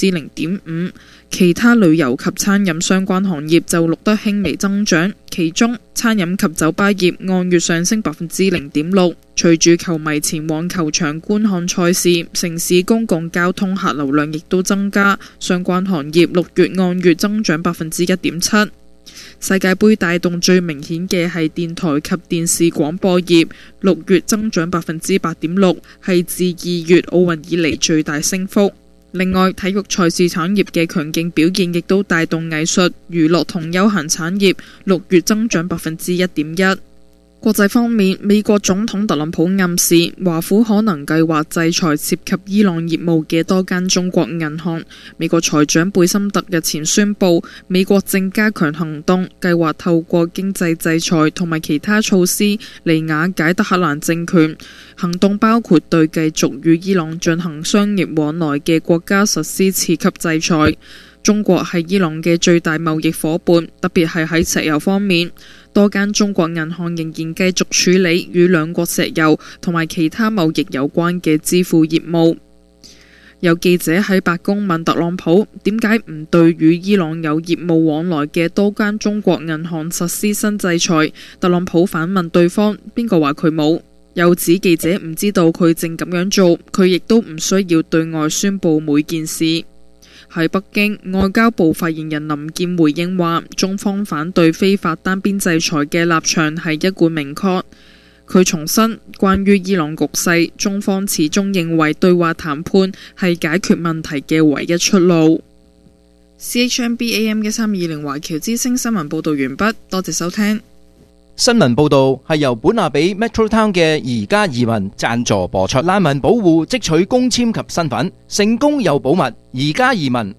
[SPEAKER 16] 0.5%， 其他旅遊及餐飲相關行業就錄得輕微增長，其中餐飲及酒吧業按月上升 0.6%。隨住球迷前往球場觀看賽事，城市公共交通客流量亦都增加，相關行業6月按月增長 1.7%。世界盃帶動最明顯嘅係電台及電視廣播業，6月增長 8.6%， 係自2月奧運以嚟最大升幅。另外，體育賽事產業嘅強勁表現亦都帶動藝術、娛樂同休閒產業6月增長 1.1%。國際方面，美國總統特朗普暗示華府可能計劃制裁涉及伊朗業務嘅多間中國銀行。美國財長貝森特日前宣布，美國正加強行動，計劃透過經濟制裁同埋其他措施嚟瓦解德黑蘭政權。行動包括對繼續與伊朗進行商業往來嘅國家實施次級制裁。中國係伊朗嘅最大貿易夥伴，特別係喺石油方面。多間中國銀行仍然繼續處理與兩國石油同埋其他貿易有關嘅支付業務。有記者喺白宮問特朗普點解唔對與伊朗有業務往來嘅多間中國銀行實施新制裁，特朗普反問對方邊個話佢冇，又指記者唔知道佢正咁樣做，佢亦都唔需要對外宣佈每件事。喺北京，外交部發言人林健回應話，中方反對非法單邊制裁嘅立場係一貫明確。佢重申，關於伊朗局勢，中方始終認為對話談判係解決問題嘅唯一出路。CHMB AM1320華僑之聲新聞報導完畢，多謝收聽。
[SPEAKER 13] 新聞報導係由本亞比 Metro Town 嘅宜家移民贊助播出。難民保護即取公簽及身份，成功又保密。宜家移民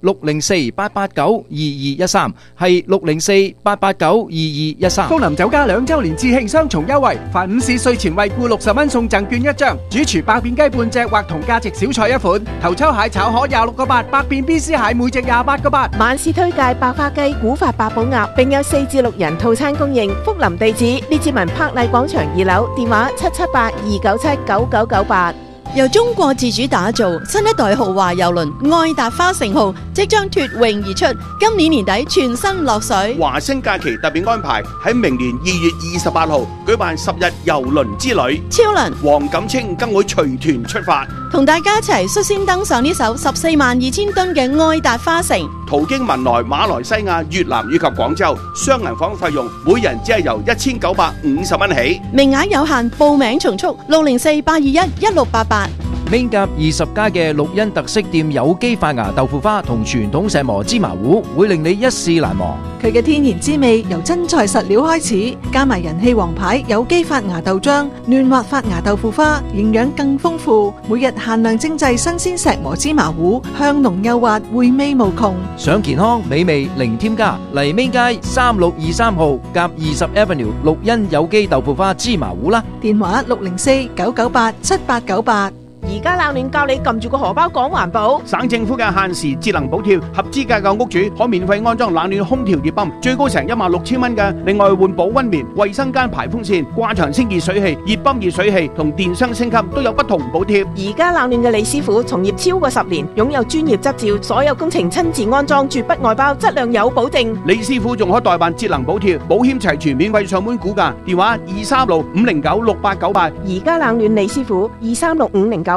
[SPEAKER 13] 604-889-2213係604-889-2213。
[SPEAKER 12] 楓林酒家2週年致慶雙重優惠，凡午市稅前惠顧60蚊送贈券1張，主廚百變雞半隻或同價值小菜1款，頭抽蟹炒河26個8，百變 B C 蟹每隻28個8。
[SPEAKER 18] 晚市推介白花雞、古法八寶鴨，並有4至6人套餐供應。福林地址列治文柏麗廣場2樓，電話778-297-9998。
[SPEAKER 4] 由中國自主打造新一代豪華郵輪愛達花城號即將脫穎而出，今年年底全新落水。
[SPEAKER 6] 華星假期特別安排喺明年2月28號舉辦10日郵輪之旅，
[SPEAKER 4] 超輪
[SPEAKER 6] 黃錦清更會隨團出發，
[SPEAKER 4] 同大家一齊率先登上呢艘142000噸嘅愛達花城，
[SPEAKER 6] 途經文萊、馬來西亞、越南以及廣州，雙人房費用每人只係由1950蚊起，
[SPEAKER 4] 名額有限，報名從速，604-821-1688。
[SPEAKER 13] Main 甲20家嘅綠茵特色店有機發芽豆腐花同傳統石磨芝麻糊，會令你一試難忘。
[SPEAKER 7] 佢嘅天然滋味由真材實料開始，加埋人氣王牌有機發芽豆漿、嫩滑發芽豆腐花，營養更豐富。每日限量精製新鮮石磨芝麻糊，香濃幼滑，回味無窮。
[SPEAKER 13] 想健康美味零添加，嚟 Main 街3623號甲20 Avenue 綠茵有機豆腐花芝麻糊啦。
[SPEAKER 7] 電話604-998-7898。
[SPEAKER 18] 而家冷暖教你撳住個荷包講環保。
[SPEAKER 6] 省政府嘅限時節能補貼，合資格嘅屋主可免費安裝冷暖空調熱泵，最高成16,000蚊嘅。另外換保溫棉、衛生間排風扇、掛牆清熱水器、熱泵熱水器同電箱升級都有不同補貼。
[SPEAKER 18] 而家冷暖嘅李師傅從業超過10年，擁有專業執照，所有工程親自安裝，絕不外包，質量有保證。
[SPEAKER 6] 李師傅仲可代辦節能補貼，保險齊全，免費上門估價。電話236-509-6898。
[SPEAKER 18] 而家冷暖李師傅236-509-6898。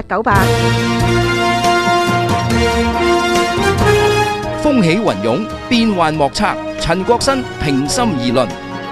[SPEAKER 13] 風起雲湧，變幻莫測。陳國新平心而論。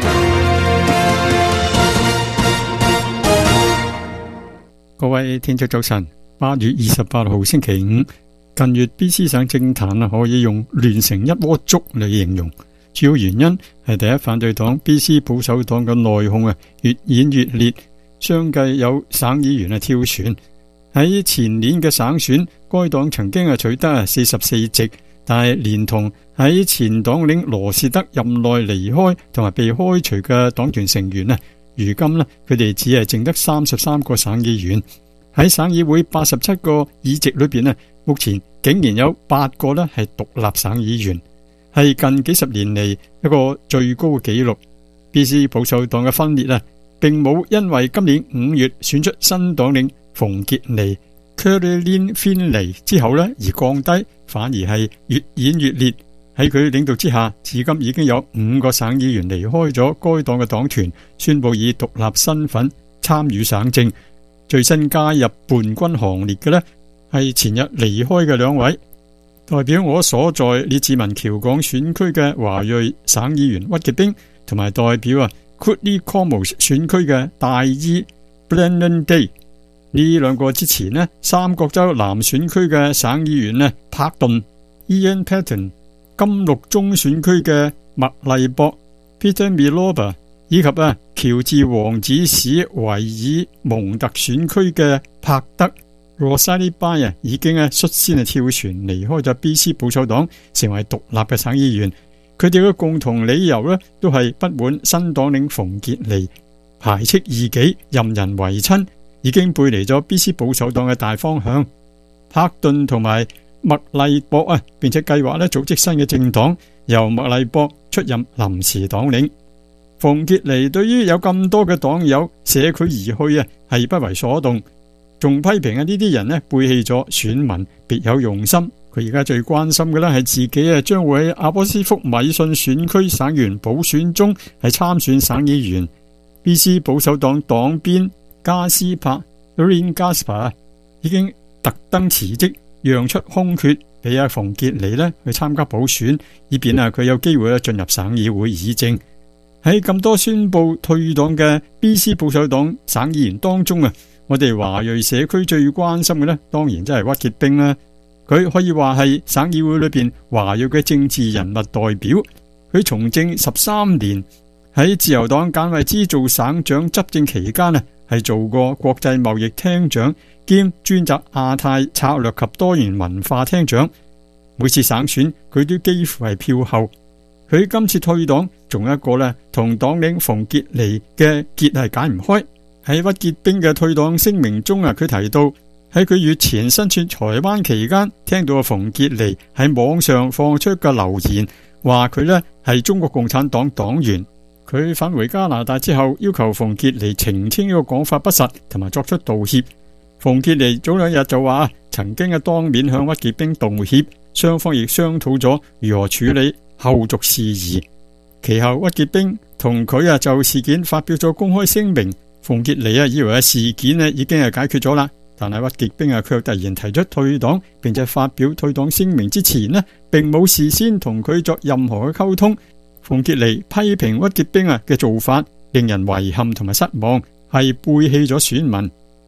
[SPEAKER 19] 各位聽眾早晨，8月28號星期五，近月 BC 省政壇可以用亂成一鍋粥嚟形容，主要原因係第一反對黨 BC 保守黨嘅內訌越演越烈，相繼有省議員跳船。喺前年嘅省選，該黨曾經取得44席，但係連同喺前黨領羅士德任內離開同埋被開除嘅黨團成員，如今佢哋只係剩得33個省議員。喺省議會87個議席裏邊，目前竟然有8個係獨立省議員，係近幾十年嚟一個最高嘅紀錄。BC 保守黨嘅分裂並冇因為今年5月選出新黨領馮傑尼 Caroline Finlay 之後而降低，反而係越演越烈。喺佢領導之下，至今已經有5個省議員離開咗該黨嘅黨團，宣布以獨立身份參與省政。最新加入叛軍行列嘅係前日離開嘅2位，代表我所在列治文橋港選區嘅華裔省議員屈傑冰，同埋代表Cooley Commons 選區嘅大醫 Brennan Day。呢2個之前三角洲南選區嘅省議員柏頓 Ian Paton、金綠中選區嘅麥麗博 Peter Miloba， 以及喬治王子市維爾蒙特選區嘅柏德 Rosalie Bay 已經率先跳船離開咗 BC 保守黨，成為獨立嘅省議員。佢哋嘅共同理由都係不滿新黨領馮傑尼排斥異己、任人唯親，已經背離咗 BC 保守黨嘅大方向。柏頓同埋麥麗博並且計劃組織新嘅政黨，由麥麗博出任臨時黨領。馮傑尼對於有咁多嘅黨友捨佢而去係不為所動，仲批評呢啲人背棄咗選民，別有用心。佢而家最關心嘅係自己將會喺阿波斯福米遜選區省員補選中係參選省議員。BC 保守黨黨鞭加斯柏 Lorraine Gaspar 已經特登辭職，讓出空缺俾馮傑尼去參加補選，以便佢有機會進入省議會議政。喺咁多宣布退黨嘅 BC 保守黨省議員當中我哋華裔社區最關心嘅當然真係屈傑冰啦。佢可以話係省議會裏邊華裔嘅政治人物代表。佢從政13年，喺自由黨簡惠茲做省長執政期間係做過國際貿易廳長兼專責亞太策略及多元文化廳長。每次省選佢都幾乎係票後。佢今次退黨，仲有一個同黨領馮傑尼嘅結係解唔開。喺屈傑冰嘅退黨聲明中佢提到喺佢月前身處台灣期間，聽到馮傑尼喺網上放出嘅留言，話佢係中國共產黨黨員。佢返回加拿大之後，要求馮傑尼澄清呢個講法不實，同埋作出道歉。馮傑尼早2日就話曾經當面向屈傑冰道歉，雙方亦商討咗如何處理後續事宜。其後屈傑冰同佢就事件發表咗公開聲明。馮傑尼以為事件已經係解決咗啦，但係屈傑冰卻突然提出退黨，並且發表退黨聲明之前並冇事先同佢作任何嘅溝通。馮傑尼批評屈傑冰嘅做法令人遺憾同埋失望，係背棄咗選民。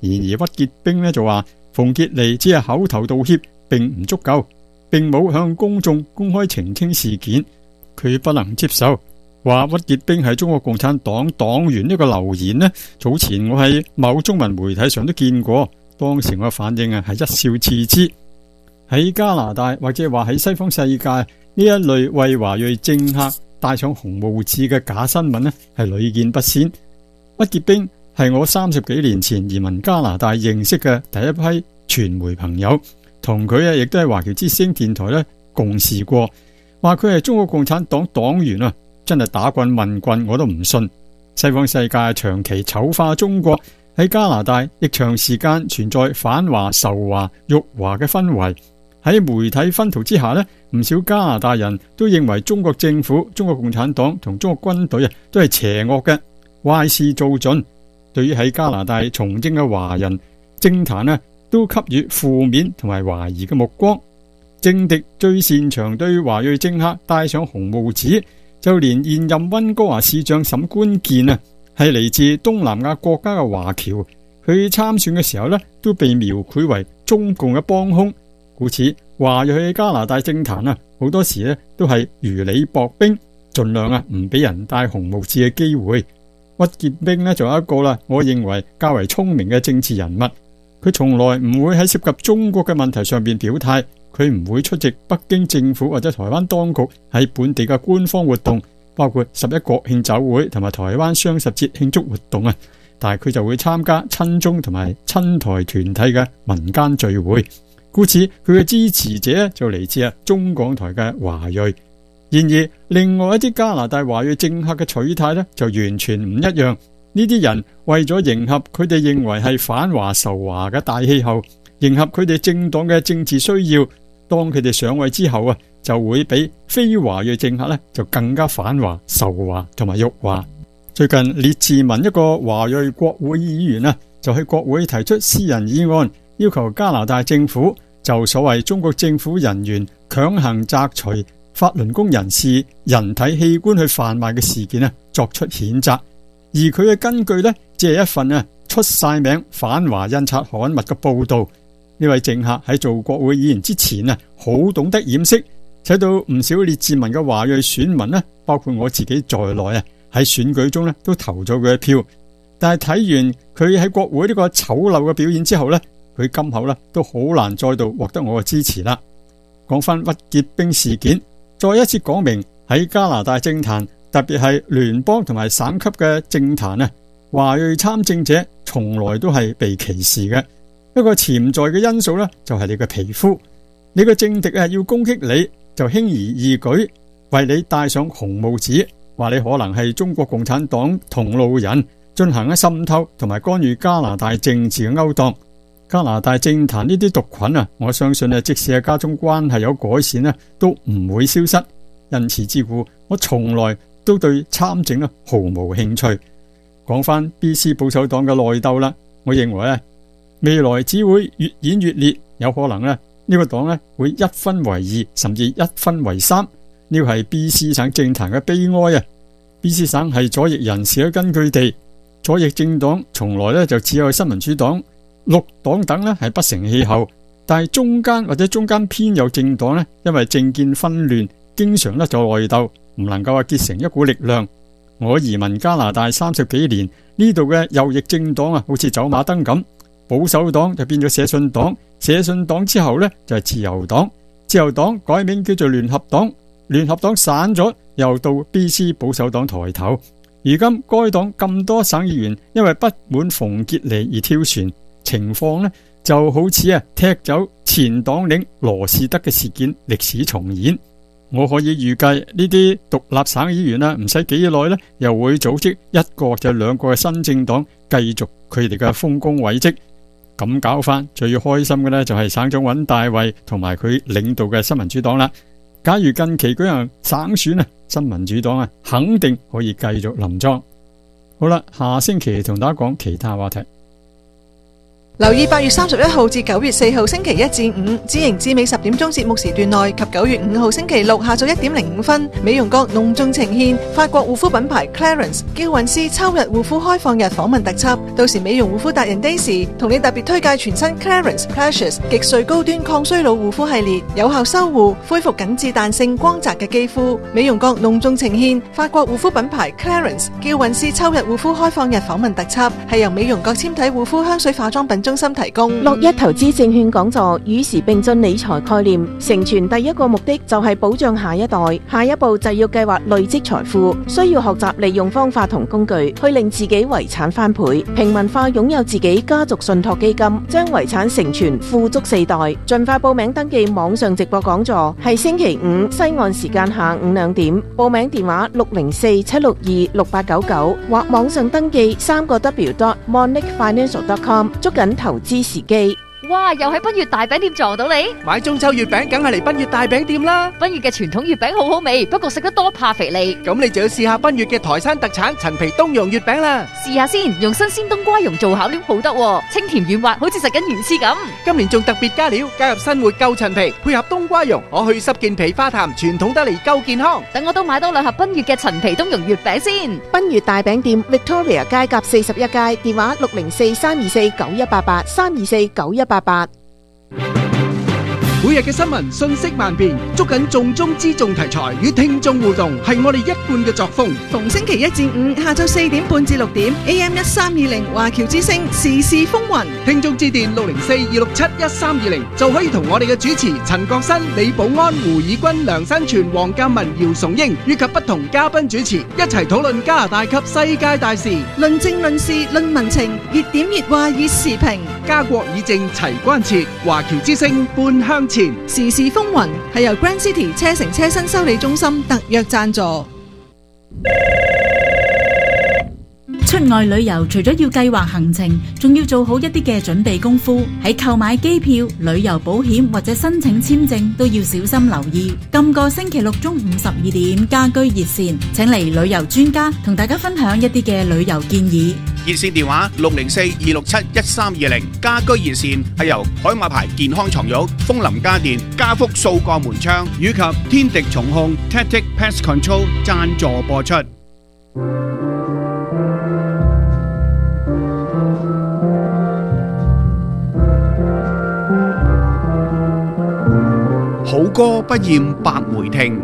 [SPEAKER 19] 然而屈潔冰呢就話馮傑妮只係口頭道歉，並唔足夠，並冇向公眾公開澄清事件，佢不能接受。話屈潔冰係中國共產黨黨員呢個留言呢，早前我喺某中文媒體上都見過，當時我嘅反應係一笑置之。喺加拿大或者話喺西方世界呢一類為華裔政客戴上紅帽子嘅假新聞呢，係屢見不鮮。屈潔冰係我30幾年前移民加拿大認識嘅第一批傳媒朋友，同佢亦都係華僑之聲電台共事過，話佢係中國共產黨黨員啊，真係打棍問棍我都唔信。西方世界長期醜化中國，喺加拿大亦長時間存在反華、仇華、辱華嘅氛圍。喺媒體薰陶之下呢，唔少加拿大人都認為中國政府、中國共產黨同中國軍隊都係邪惡嘅，壞事做盡。對於喺加拿大從政嘅華人政壇都給予負面同埋懷疑嘅目光。政敵最擅長對華裔政客戴上紅帽子，就連現任溫哥華市長沈關健係嚟自東南亞國家嘅華僑，佢參選嘅時候都被描繪為中共嘅幫兇。故此，華裔喺加拿大政壇好多時都係如履薄冰，盡量唔俾人戴紅帽子嘅機會。屈潔冰仲有一個我認為較為聰明嘅政治人物，佢從來唔會喺涉及中國嘅問題上邊表態，佢唔會出席北京政府或者台灣當局喺本地嘅官方活動，包括11國慶酒會同埋台灣雙十節慶祝活動但係佢就會參加親中同埋親台團體嘅民間聚會。故此佢嘅支持者就嚟自中港台嘅華裔。然而另外一啲加拿大華裔政客嘅取態就完全唔一樣。呢啲人為咗迎合佢哋認為係反華仇華嘅大氣候，迎合佢哋政黨嘅政治需要，當佢哋上位之後就會比非華裔政客就更加反華仇華同埋辱華。最近列治文一個華裔國會議員就去國會提出私人議案，要求加拿大政府就所謂中國政府人員強行摘除法輪功人士人體器官去販賣嘅事件作出譴責。而佢嘅根據只係一份出晒名反華印刷刊物嘅報道。呢位政客喺做國會議員之前好懂得掩飾，使到唔少列治文嘅華裔選民包括我自己在內喺選舉中都投咗佢一票。但係睇完佢喺國會呢個醜陋嘅表演之後佢今後都好難再度獲得我嘅支持啦。講翻屈潔冰事件，再一次講明喺加拿大政壇，特別係聯邦同埋省級嘅政壇華裔參政者從來都係被歧視嘅。一個潛在嘅因素就係你嘅皮膚，你嘅政敵要攻擊你，就輕而易舉為你戴上紅帽子，話你可能係中國共產黨同路人，進行滲透同埋干預加拿大政治嘅勾當。加拿大政壇呢啲毒菌我相信即使係家中關係有改善都唔會消失。因此之故，我從來都對參政毫無興趣。講翻 BC 保守黨嘅內鬥啦，我認為未來只會越演越烈，有可能呢個黨會一分為二，甚至一分為三。呢個係 BC 省政壇嘅悲哀。BC 省係左翼人士嘅根據地，左翼政黨從來就只有新民主黨、綠黨等係不成氣候，但係中間或者中間偏右政黨因為政見紛亂，經常就內鬥，唔能夠結成一股力量。我移民加拿大30幾年，呢度嘅右翼政黨好似走馬燈咁，保守黨就變咗社信黨，社信黨之後就係自由黨，自由黨改名叫做聯合黨，聯合黨散咗，又到 BC 保守黨抬頭。如今該黨咁多省議員因為不滿馮傑妮而跳船，情況就好似踢走前黨領羅士德嘅事件歷史重演。我可以預計呢啲獨立省議員唔使幾耐又會組織一個或者兩個嘅新政黨，繼續佢哋嘅豐功偉績。咁搞翻最開心嘅就係省長尹大衛同埋佢領導嘅新民主黨啦。假如近期舉行省選新民主黨肯定可以繼續臨莊。好啦，下星期同大家講其他話題。
[SPEAKER 7] 留意8月31號至9月4號星期一至5，知盈至美10點鐘節目時段內及9月5號星期六下晝1點05分，美容閣隆重呈獻法國護膚品牌 Clarins 嬌韻詩秋日護膚開放日訪問特輯。到時美容護膚達人 Daisy 同你特別推介全新 Clarins Precious 極萃高端抗衰老護膚系列，有效修護恢復緊緻彈性光澤嘅肌膚。美容閣隆重呈獻法國護膚品牌 Clarins 嬌韻詩秋日護膚開放日訪問特輯，係由美容閣纖體護膚香水化妝品中心提供。
[SPEAKER 18] 6一投資證券講座與時並進理財概念，成全第一個目的就係保障下一代，下一步就要計劃累積財富，需要學習利用方法同工具去令自己遺產翻倍，平民化擁有自己家族信託基金，將遺產承傳富足4代。盡快報名登記網上直播講座，係星期5西岸時間下午2點，報名電話604-762-6899或網上登記3W.monicfinancial.com， 捉緊投資時機。
[SPEAKER 11] 哇！又喺奔月大餅店撞到你，
[SPEAKER 12] 買中秋月餅梗係嚟奔月大餅店啦！
[SPEAKER 11] 奔月嘅傳統月餅好好味，不過食得多怕肥膩。
[SPEAKER 12] 咁你就要試下奔月嘅台山特產陳皮冬蓉月餅啦！
[SPEAKER 11] 試下先，用新鮮冬瓜蓉做餡料好得喎，清甜軟滑，好似食緊魚翅咁。
[SPEAKER 12] 今年仲特別加料，加入新活夠陳皮，配合冬瓜蓉，可去濕健脾化痰，傳統得嚟夠健康。
[SPEAKER 11] 等我都買多2盒奔月嘅陳皮冬蓉月餅先。
[SPEAKER 18] 奔月大餅店 Victoria 街甲41街，電話604-324-9188 324-9188。
[SPEAKER 12] 每日嘅新聞信息萬變，捉緊重中之重題材與聽眾互動，係我哋一貫嘅作風。
[SPEAKER 7] 逢星期一至5下晝4點半至6點 AM 1320華僑之聲時事風雲，
[SPEAKER 12] 聽眾致電604-267-1320就可以同我哋嘅主持陳國新、李寶安、胡以軍、梁新全、黃鑑文、姚崇英以及不同嘉賓主持一齊討論加拿大及世界大事，
[SPEAKER 7] 論政論事論民情，熱點熱話熱時評，
[SPEAKER 12] 家國以政齊關切，華僑之聲半向前。
[SPEAKER 7] 時事風雲係由 Grand City 車城車身修理中心特約贊助。
[SPEAKER 20] 出外旅遊除咗要計劃行程，仲要做好一啲嘅準備功夫。喺購買機票、旅遊保險或者申請簽證都要小心留意。今個星期六中午12點，家居熱線請嚟旅遊專家同大家分享一啲嘅旅遊建議。
[SPEAKER 6] 熱線電話604-267-1320，家居熱線係由海馬牌健康床褥、楓林家電、家福數個門窗以及天敵蟲控 Tactic Pest Control 贊助播出。好歌不厭百回聽，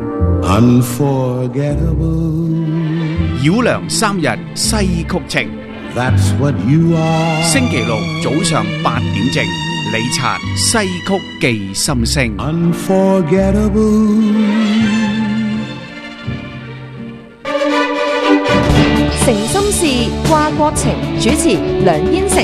[SPEAKER 6] 繞梁3日西曲情。星期六早上8點正，李察西曲記心聲。
[SPEAKER 8] 誠心事掛國情，主持梁燕成。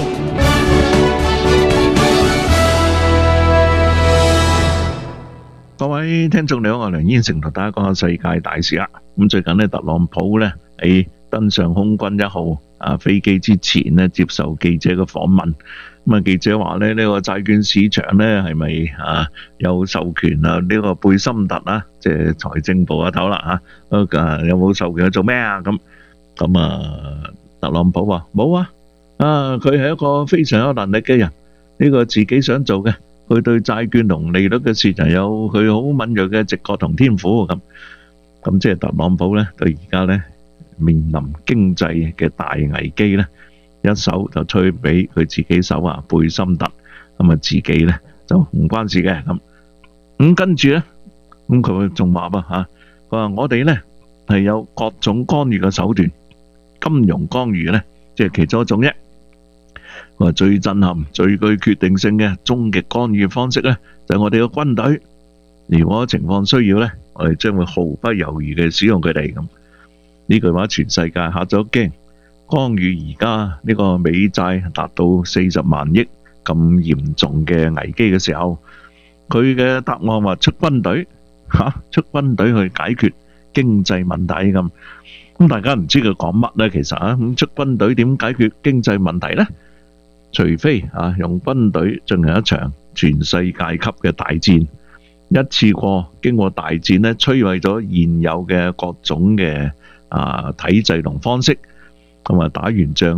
[SPEAKER 21] 各位聽眾你好，我係梁燕成同大家講下世界大事啦。咁最近呢，特朗普呢喺登上空軍1號飛機之前呢，接受記者嘅訪問。咁記者話呢，呢個債券市場呢係咪有授權呢個貝森特啊，即係財政部阿頭啦有冇授權去做咩啊？咁特朗普話冇啊，佢係一個非常有能力嘅人，呢個自己想做嘅。佢對債券同利率嘅市場有佢好敏銳嘅直覺同天賦咁即係特朗普咧對而家咧面臨經濟嘅大危機咧，一手就吹俾佢自己手貝森特，自己咧就唔關事嘅咁跟住咧佢仲話佢話我哋咧係有各種干預嘅手段，金融干預咧即係其中一種啫。話最震撼、最具決定性嘅終極干預方式咧，就係我哋嘅軍隊。如果情況需要咧，我哋將會毫不猶豫嘅使用佢哋咁。呢句話全世界嚇咗驚。干預而家呢個美債達到40萬億咁嚴重嘅危機嘅時候，佢嘅答案話出軍隊出軍隊去解決經濟問題咁。大家唔知佢講乜咧，其實咁出軍隊點解決經濟問題咧？除非用軍隊進行一場全世界級嘅大戰，一次過經過大戰咧，摧毀咗現有嘅各種嘅體制同方式，打完仗咧，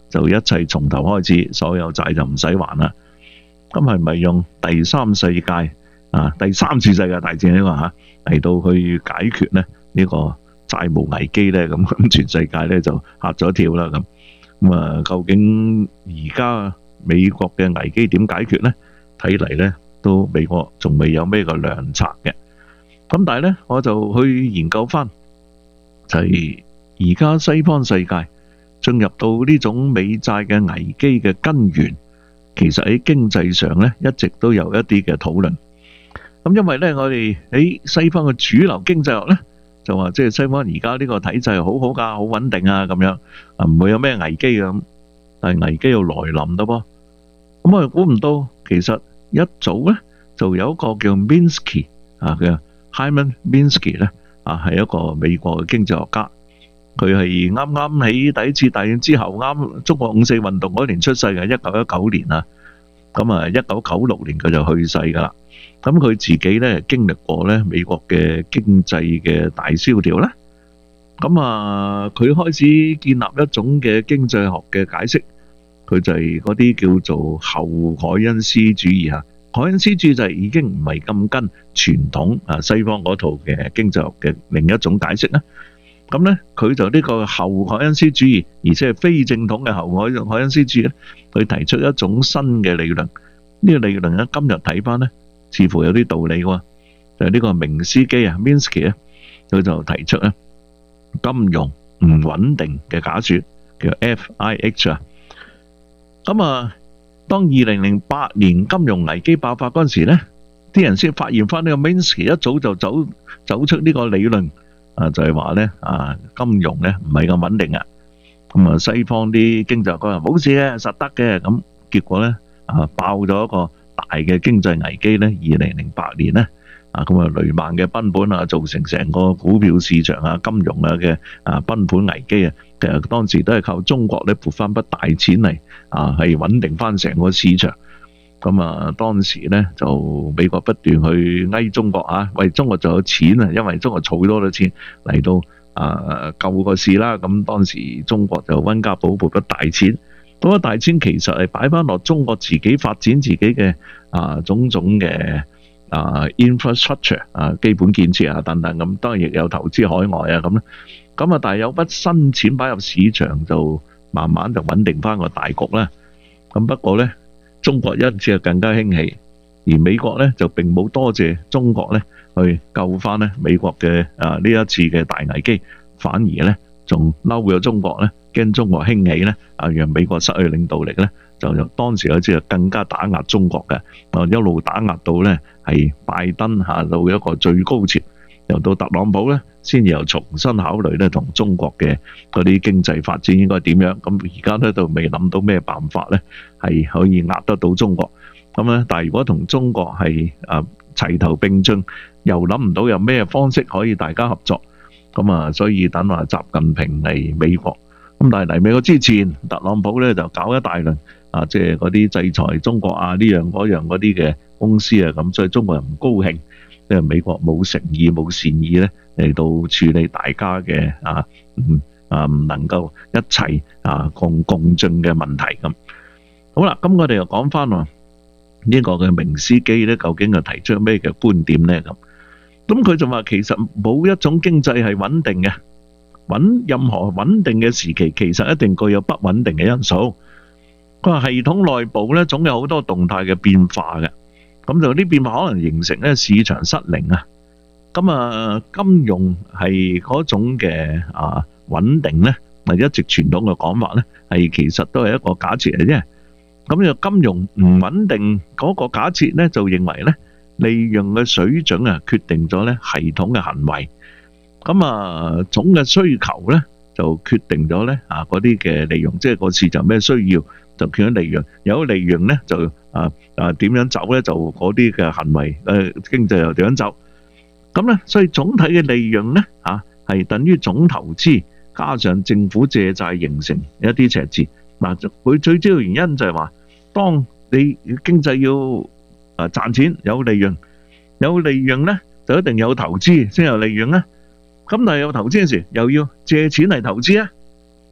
[SPEAKER 21] 就一切從頭開始，所有債就唔使還啦。咁係咪用第三次世界大戰呢個嚟到去解決咧呢個債務危機咧？咁全世界咧就嚇咗一跳啦。咁啊，究竟而家美國嘅危機點解決咧？睇嚟咧都美國仲未有咩個良策嘅。咁但係咧，我就去研究翻，就係而家西方世界進入到呢種美債嘅危機嘅根源，其實喺經濟上咧一直都有一啲嘅討論。咁因為咧，我哋喺西方嘅主流經濟學咧，就話即係西方而家呢個體制好好㗎，好穩定啊，咁樣啊，唔會有咩危機咁。但係危機要來臨咯噃。咁我估唔到，其實一早咧就有一個叫 Minsky 嘅 Hyman Minsky 咧係一個美國嘅經濟學家。佢係啱啱喺第一次大戰之後，啱中國五四運動嗰年出世嘅，1919年啊。咁啊，1996年佢就去世㗎啦。咁佢自己咧經歷過咧美國嘅經濟嘅大蕭條啦。咁啊，佢開始建立一種嘅經濟學嘅解釋，佢就係嗰啲叫做後凱恩斯主義啊。凱恩斯主義就係已經唔係咁跟傳統西方嗰套嘅經濟學嘅另一種解釋啦。咁咧，佢就呢個後凱恩斯主義，而且係非正統嘅後凱恩斯主義咧，佢提出一種新嘅理論。呢個理論咧，今日睇翻咧，似乎有啲道理喎。就係呢個明斯基啊 ，Minsky 咧，佢就提出咧金融唔穩定嘅假説，叫 FIH 啊。咁啊，當2008年金融危機爆發嗰陣時咧，啲人先發現翻呢個 Minsky 一早就走出呢個理論。就係話咧金融咧唔係咁穩定啊，咁啊西方啲經濟學家話冇事嘅，實得嘅，咁結果咧爆咗一個大嘅經濟危機咧，2008年咧咁啊雷曼嘅崩盤啊，造成成個股票市場啊、金融啊嘅崩盤危機啊，其實當時都係靠中國咧撥翻筆大錢嚟係穩定翻成個市場。咁啊，當時咧就美國不斷去哀中國喂，中國就有錢啊，因為中國儲多咗錢嚟到救個市啦。咁當時中國就溫家寶撥筆大錢，嗰筆大錢其實係擺翻落中國自己發展自己嘅種種嘅infrastructure 基本建設等等咁，當然亦有投資海外咁咧。咁但係有筆新錢擺入市場，就慢慢就穩定翻個大局啦。咁不過咧，中國因此更加興起，而美國咧就並冇多謝中國咧去救翻咧美國嘅呢一次嘅大危機，反而咧仲嬲咗中國咧，驚中國興起咧讓美國失去領導力咧，就當時開始更加打壓中國嘅，一路打壓到咧係拜登到一個最高潮，由到特朗普咧先至又重新考慮咧同中國嘅嗰啲經濟發展應該點樣。咁而家咧就未諗到咩辦法咧係可以壓得到中國咁咧。但係如果同中國係齊頭並進，又諗唔到有咩方式可以大家合作咁所以等話習近平嚟美國咁，但係嚟美國之前，特朗普咧就搞一大輪即係嗰啲制裁中國呢樣嗰樣嗰啲嘅公司咁，所以中國人唔高興。因為美國冇誠意冇善意咧嚟到處理大家嘅唔能夠一齊共進嘅問題咁。好啦，咁我哋又講翻呢個嘅明斯基咧，究竟係提出咩嘅觀點咧咁？咁佢就話其實冇一種經濟係穩定嘅，任何穩定嘅時期其實一定具有不穩定嘅因素。佢話系統內部咧總有好多動態嘅變化嘅。咁就啲變化可能形成咧市場失靈啊，咁金融係嗰種嘅穩定咧，咪一直傳統嘅講法咧，係其實都係一個假設嚟啫。咁就金融唔穩定嗰個假設咧，就認為咧利潤嘅水準決定咗咧系統嘅行為。咁總嘅需求咧就決定咗咧嗰啲嘅利潤，即係個市場咩需要就決定利潤，有利潤咧就點樣走咧，就嗰啲嘅行為經濟又點樣走。咁咧，所以總體嘅利潤咧係等於總投資加上政府借債形成一啲赤字。佢最主要原因就係話，當你經濟要賺錢有利潤，有利潤咧就一定有投資先有利潤啦。咁但係有投資嘅時又要借錢嚟投資啊。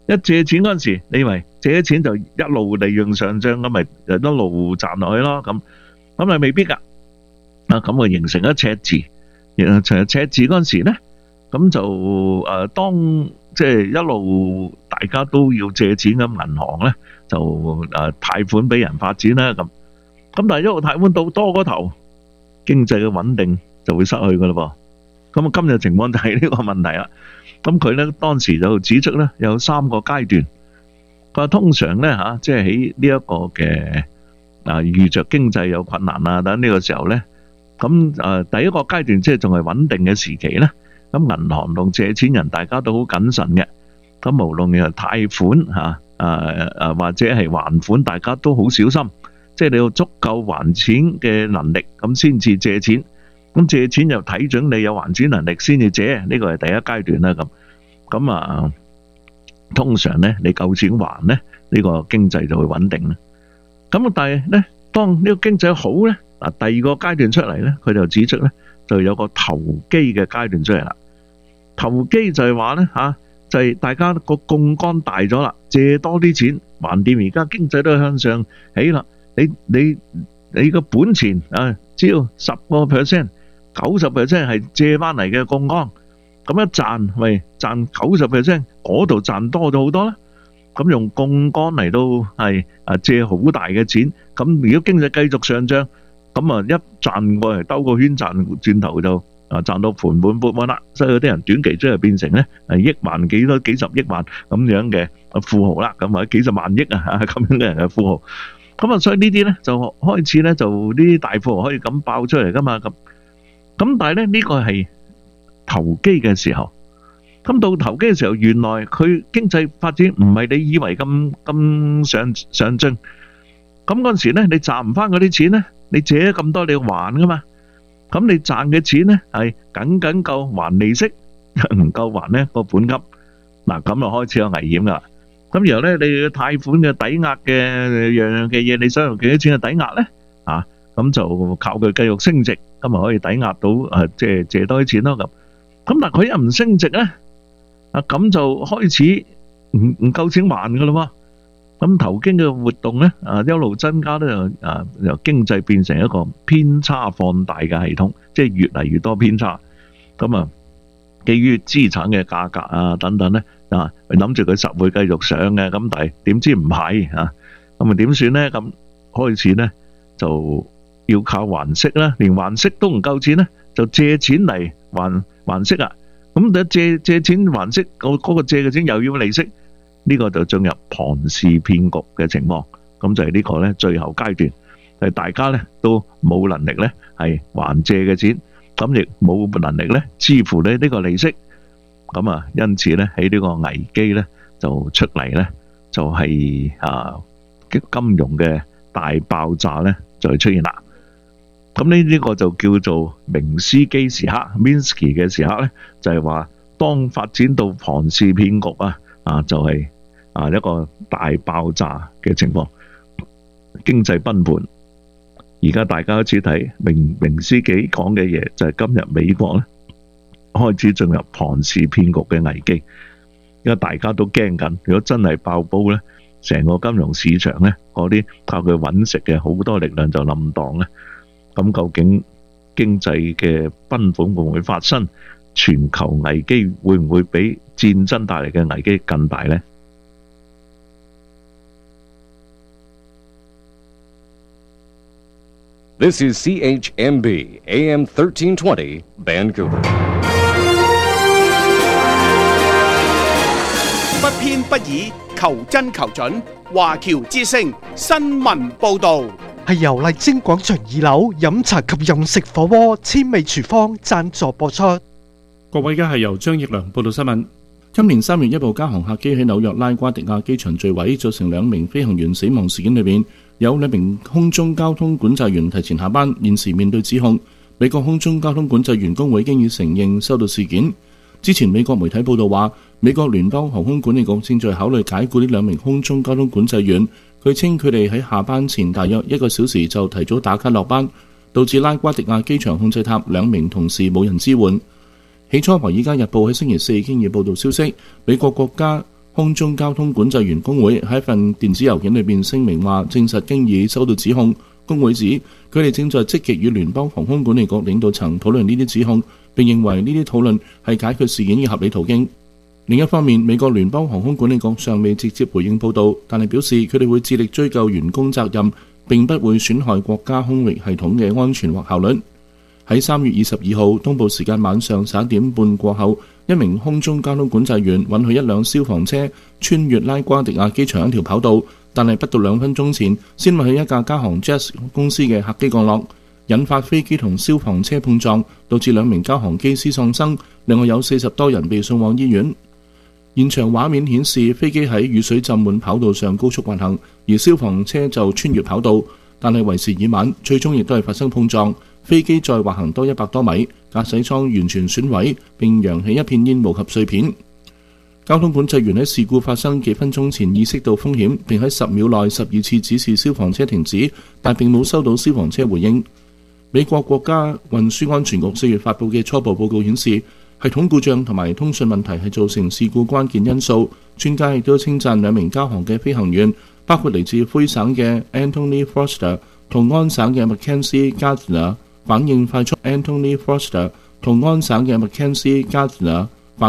[SPEAKER 21] 一借錢嗰陣時，你以為借咗錢就一路利潤上漲，咁咪一路賺落去咯，咁咪未必㗎。咁啊形成咗赤字，赤字嗰陣時咧，咁就當即係一路大家都要借錢咁，銀行咧就貸款俾人發展啦，咁但係一路貸款到多嗰頭，經濟嘅穩定就會失去噶啦噃。咁啊，今日情況就係呢個問題啦。咁佢咧當時就指出咧有3個階段。佢話通常咧即係喺呢一個嘅遇着經濟有困難啊等呢個時候咧，咁第一個階段即係仲係穩定嘅時期咧。咁銀行同借錢人大家都好謹慎嘅。咁無論係貸款或者係還款，大家都好小心。即係你要足夠還錢嘅能力，咁先至借錢。咁借錢又睇準你有還錢能力先至借，呢個係第一階段啦。咁通常咧你夠錢還咧，呢個經濟就會穩定啦。咁但係咧，當呢個經濟好咧，第二個階段出嚟咧，佢就指出咧就有個投機嘅階段出嚟啦。投機就係話咧就係大家個槓桿大咗啦，借多啲錢還掂，而家經濟都向上起啦。你個本錢只要10%、90% 係借翻嚟嘅槓桿，咁一賺咪賺90%，嗰度賺多咗好多啦。咁用槓桿嚟到係借好大嘅錢，咁如果經濟繼續上漲，咁一賺過嚟兜個圈賺，轉頭就賺到盤滿缽滿啦。所以有啲人短期之後變成咧億萬幾十億萬咁樣嘅富豪啦，咁或者幾十萬億咁樣嘅人嘅富豪。咁所以呢啲咧就開始咧就呢啲大富豪可以咁爆出嚟噶嘛。咁但係咧呢個係投機嘅時候。咁到投機嘅時候，原來佢經濟發展唔係你以為咁上進。咁嗰陣時咧，你賺唔翻嗰啲錢咧，你借咗咁多你要還噶嘛。咁你賺嘅錢咧係僅夠還利息，唔夠還咧個本金。嗱，咁就開始有危險噶。咁然後咧，你嘅貸款嘅抵押嘅樣樣嘅嘢，你想用幾多錢去抵押咧？咁就靠佢繼續升值，咁咪可以抵押到即係借多啲錢咯。咁但係佢一唔升值咧，咁就開始唔夠錢還噶啦。咁投機嘅活動咧，一路增加咧，由經濟變成一個偏差放大嘅系統，即係越嚟越多偏差。咁基於資產嘅價格等等咧，諗住佢實會繼續上嘅，咁但係點知唔係咁點算咧？咁開始咧就要靠還息啦，連還息都唔夠錢咧，就借錢嚟還息啊！咁借錢還息，嗰個借嘅錢又要利息，呢個就進入龐氏騙局嘅情況。咁就係呢個咧最後階段，係大家咧都冇能力咧係還借嘅錢，咁亦冇能力咧支付咧呢個利息。咁因此咧喺呢個危機咧就出嚟咧，就係金融嘅大爆炸咧就出現啦。咁呢個就叫做明斯基時刻 （Minsky 嘅時刻）咧，就係話當發展到龐氏騙局就係一個大爆炸嘅情況，經濟崩盤。而家大家開始睇明斯基講嘅嘢，就係今日美國咧開始進入龐氏騙局嘅危機，因為大家都驚緊，如果真係爆煲咧，成個金融市場咧嗰啲靠佢揾食嘅好多力量就冧檔咧。咁究竟經濟嘅崩盤會唔會發生？全球危機會唔會比戰爭帶嚟嘅危機更大呢？
[SPEAKER 15] This is CHMB AM 1320 Vancouver。
[SPEAKER 6] 不偏不倚，求真求準。華僑之聲新聞報導。
[SPEAKER 9] 係由麗晶廣場2樓飲茶及飲食火鍋千味廚房贊助播出。
[SPEAKER 17] 各位，而家係由張奕良報道新聞。今年3月，一部加航客機喺紐約拉瓜迪亞機場墜毀，造成2名飛行員死亡事件裏面，有2名空中交通管制員提前下班，現時面對指控。美國空中交通管制員工會經已承認收到事件。之前美國媒體報道話，美國聯邦航空管理局正在考慮解僱呢2名空中交通管制員。佢稱佢哋喺下班前大約1個小時就提早打卡落班，導致拉瓜迪亞機場控制塔2名同事冇人支援。起初，《華爾街日報》喺星期4已經已報道消息，美國國家空中交通管制員工會喺一份電子郵件裏邊聲明話，證實經已收到指控。工會指佢哋正在積極與聯邦航空管理局領導層討論呢啲指控，並認為呢啲討論係解決事件嘅合理途徑。另一方面，美國聯邦航空管理局尚未直接回應報導，但係表示佢哋會致力追究員工責任，並不會損害國家空域系統嘅安全或效率。喺3月22號東部時間晚上11點半過後，一名空中交通管制員允許一輛消防車穿越拉瓜迪亞機場一條跑道，但係不到2分鐘前，先允許一架加航 Jet 公司嘅客機降落，引發飛機同消防車碰撞，導致2名交航機師喪生，另外有40多人被送往醫院。現場畫面顯示飛機喺雨水浸滿跑道上高速運行，而消防車就穿越跑道，但係為時已晚，最終亦都係發生碰撞。飛機再滑行多100多米，駕駛艙完全損毀，並揚起一片煙霧及碎片。交通管制員喺事故發生幾分鐘前意識到風險，並喺10秒內12次指示消防車停止，但並冇收到消防車回應。美國國家運輸安全局4月發布嘅初步報告顯示，系統故障同埋通訊問題係造成事故關鍵因素。專家亦都稱讚2名交航嘅飛行員，包括嚟自魁省嘅 Anthony Foster 同安省嘅 Mackenzie Gardner。反應快速 Anthony Foster 同安省嘅 Mackenzie Gardner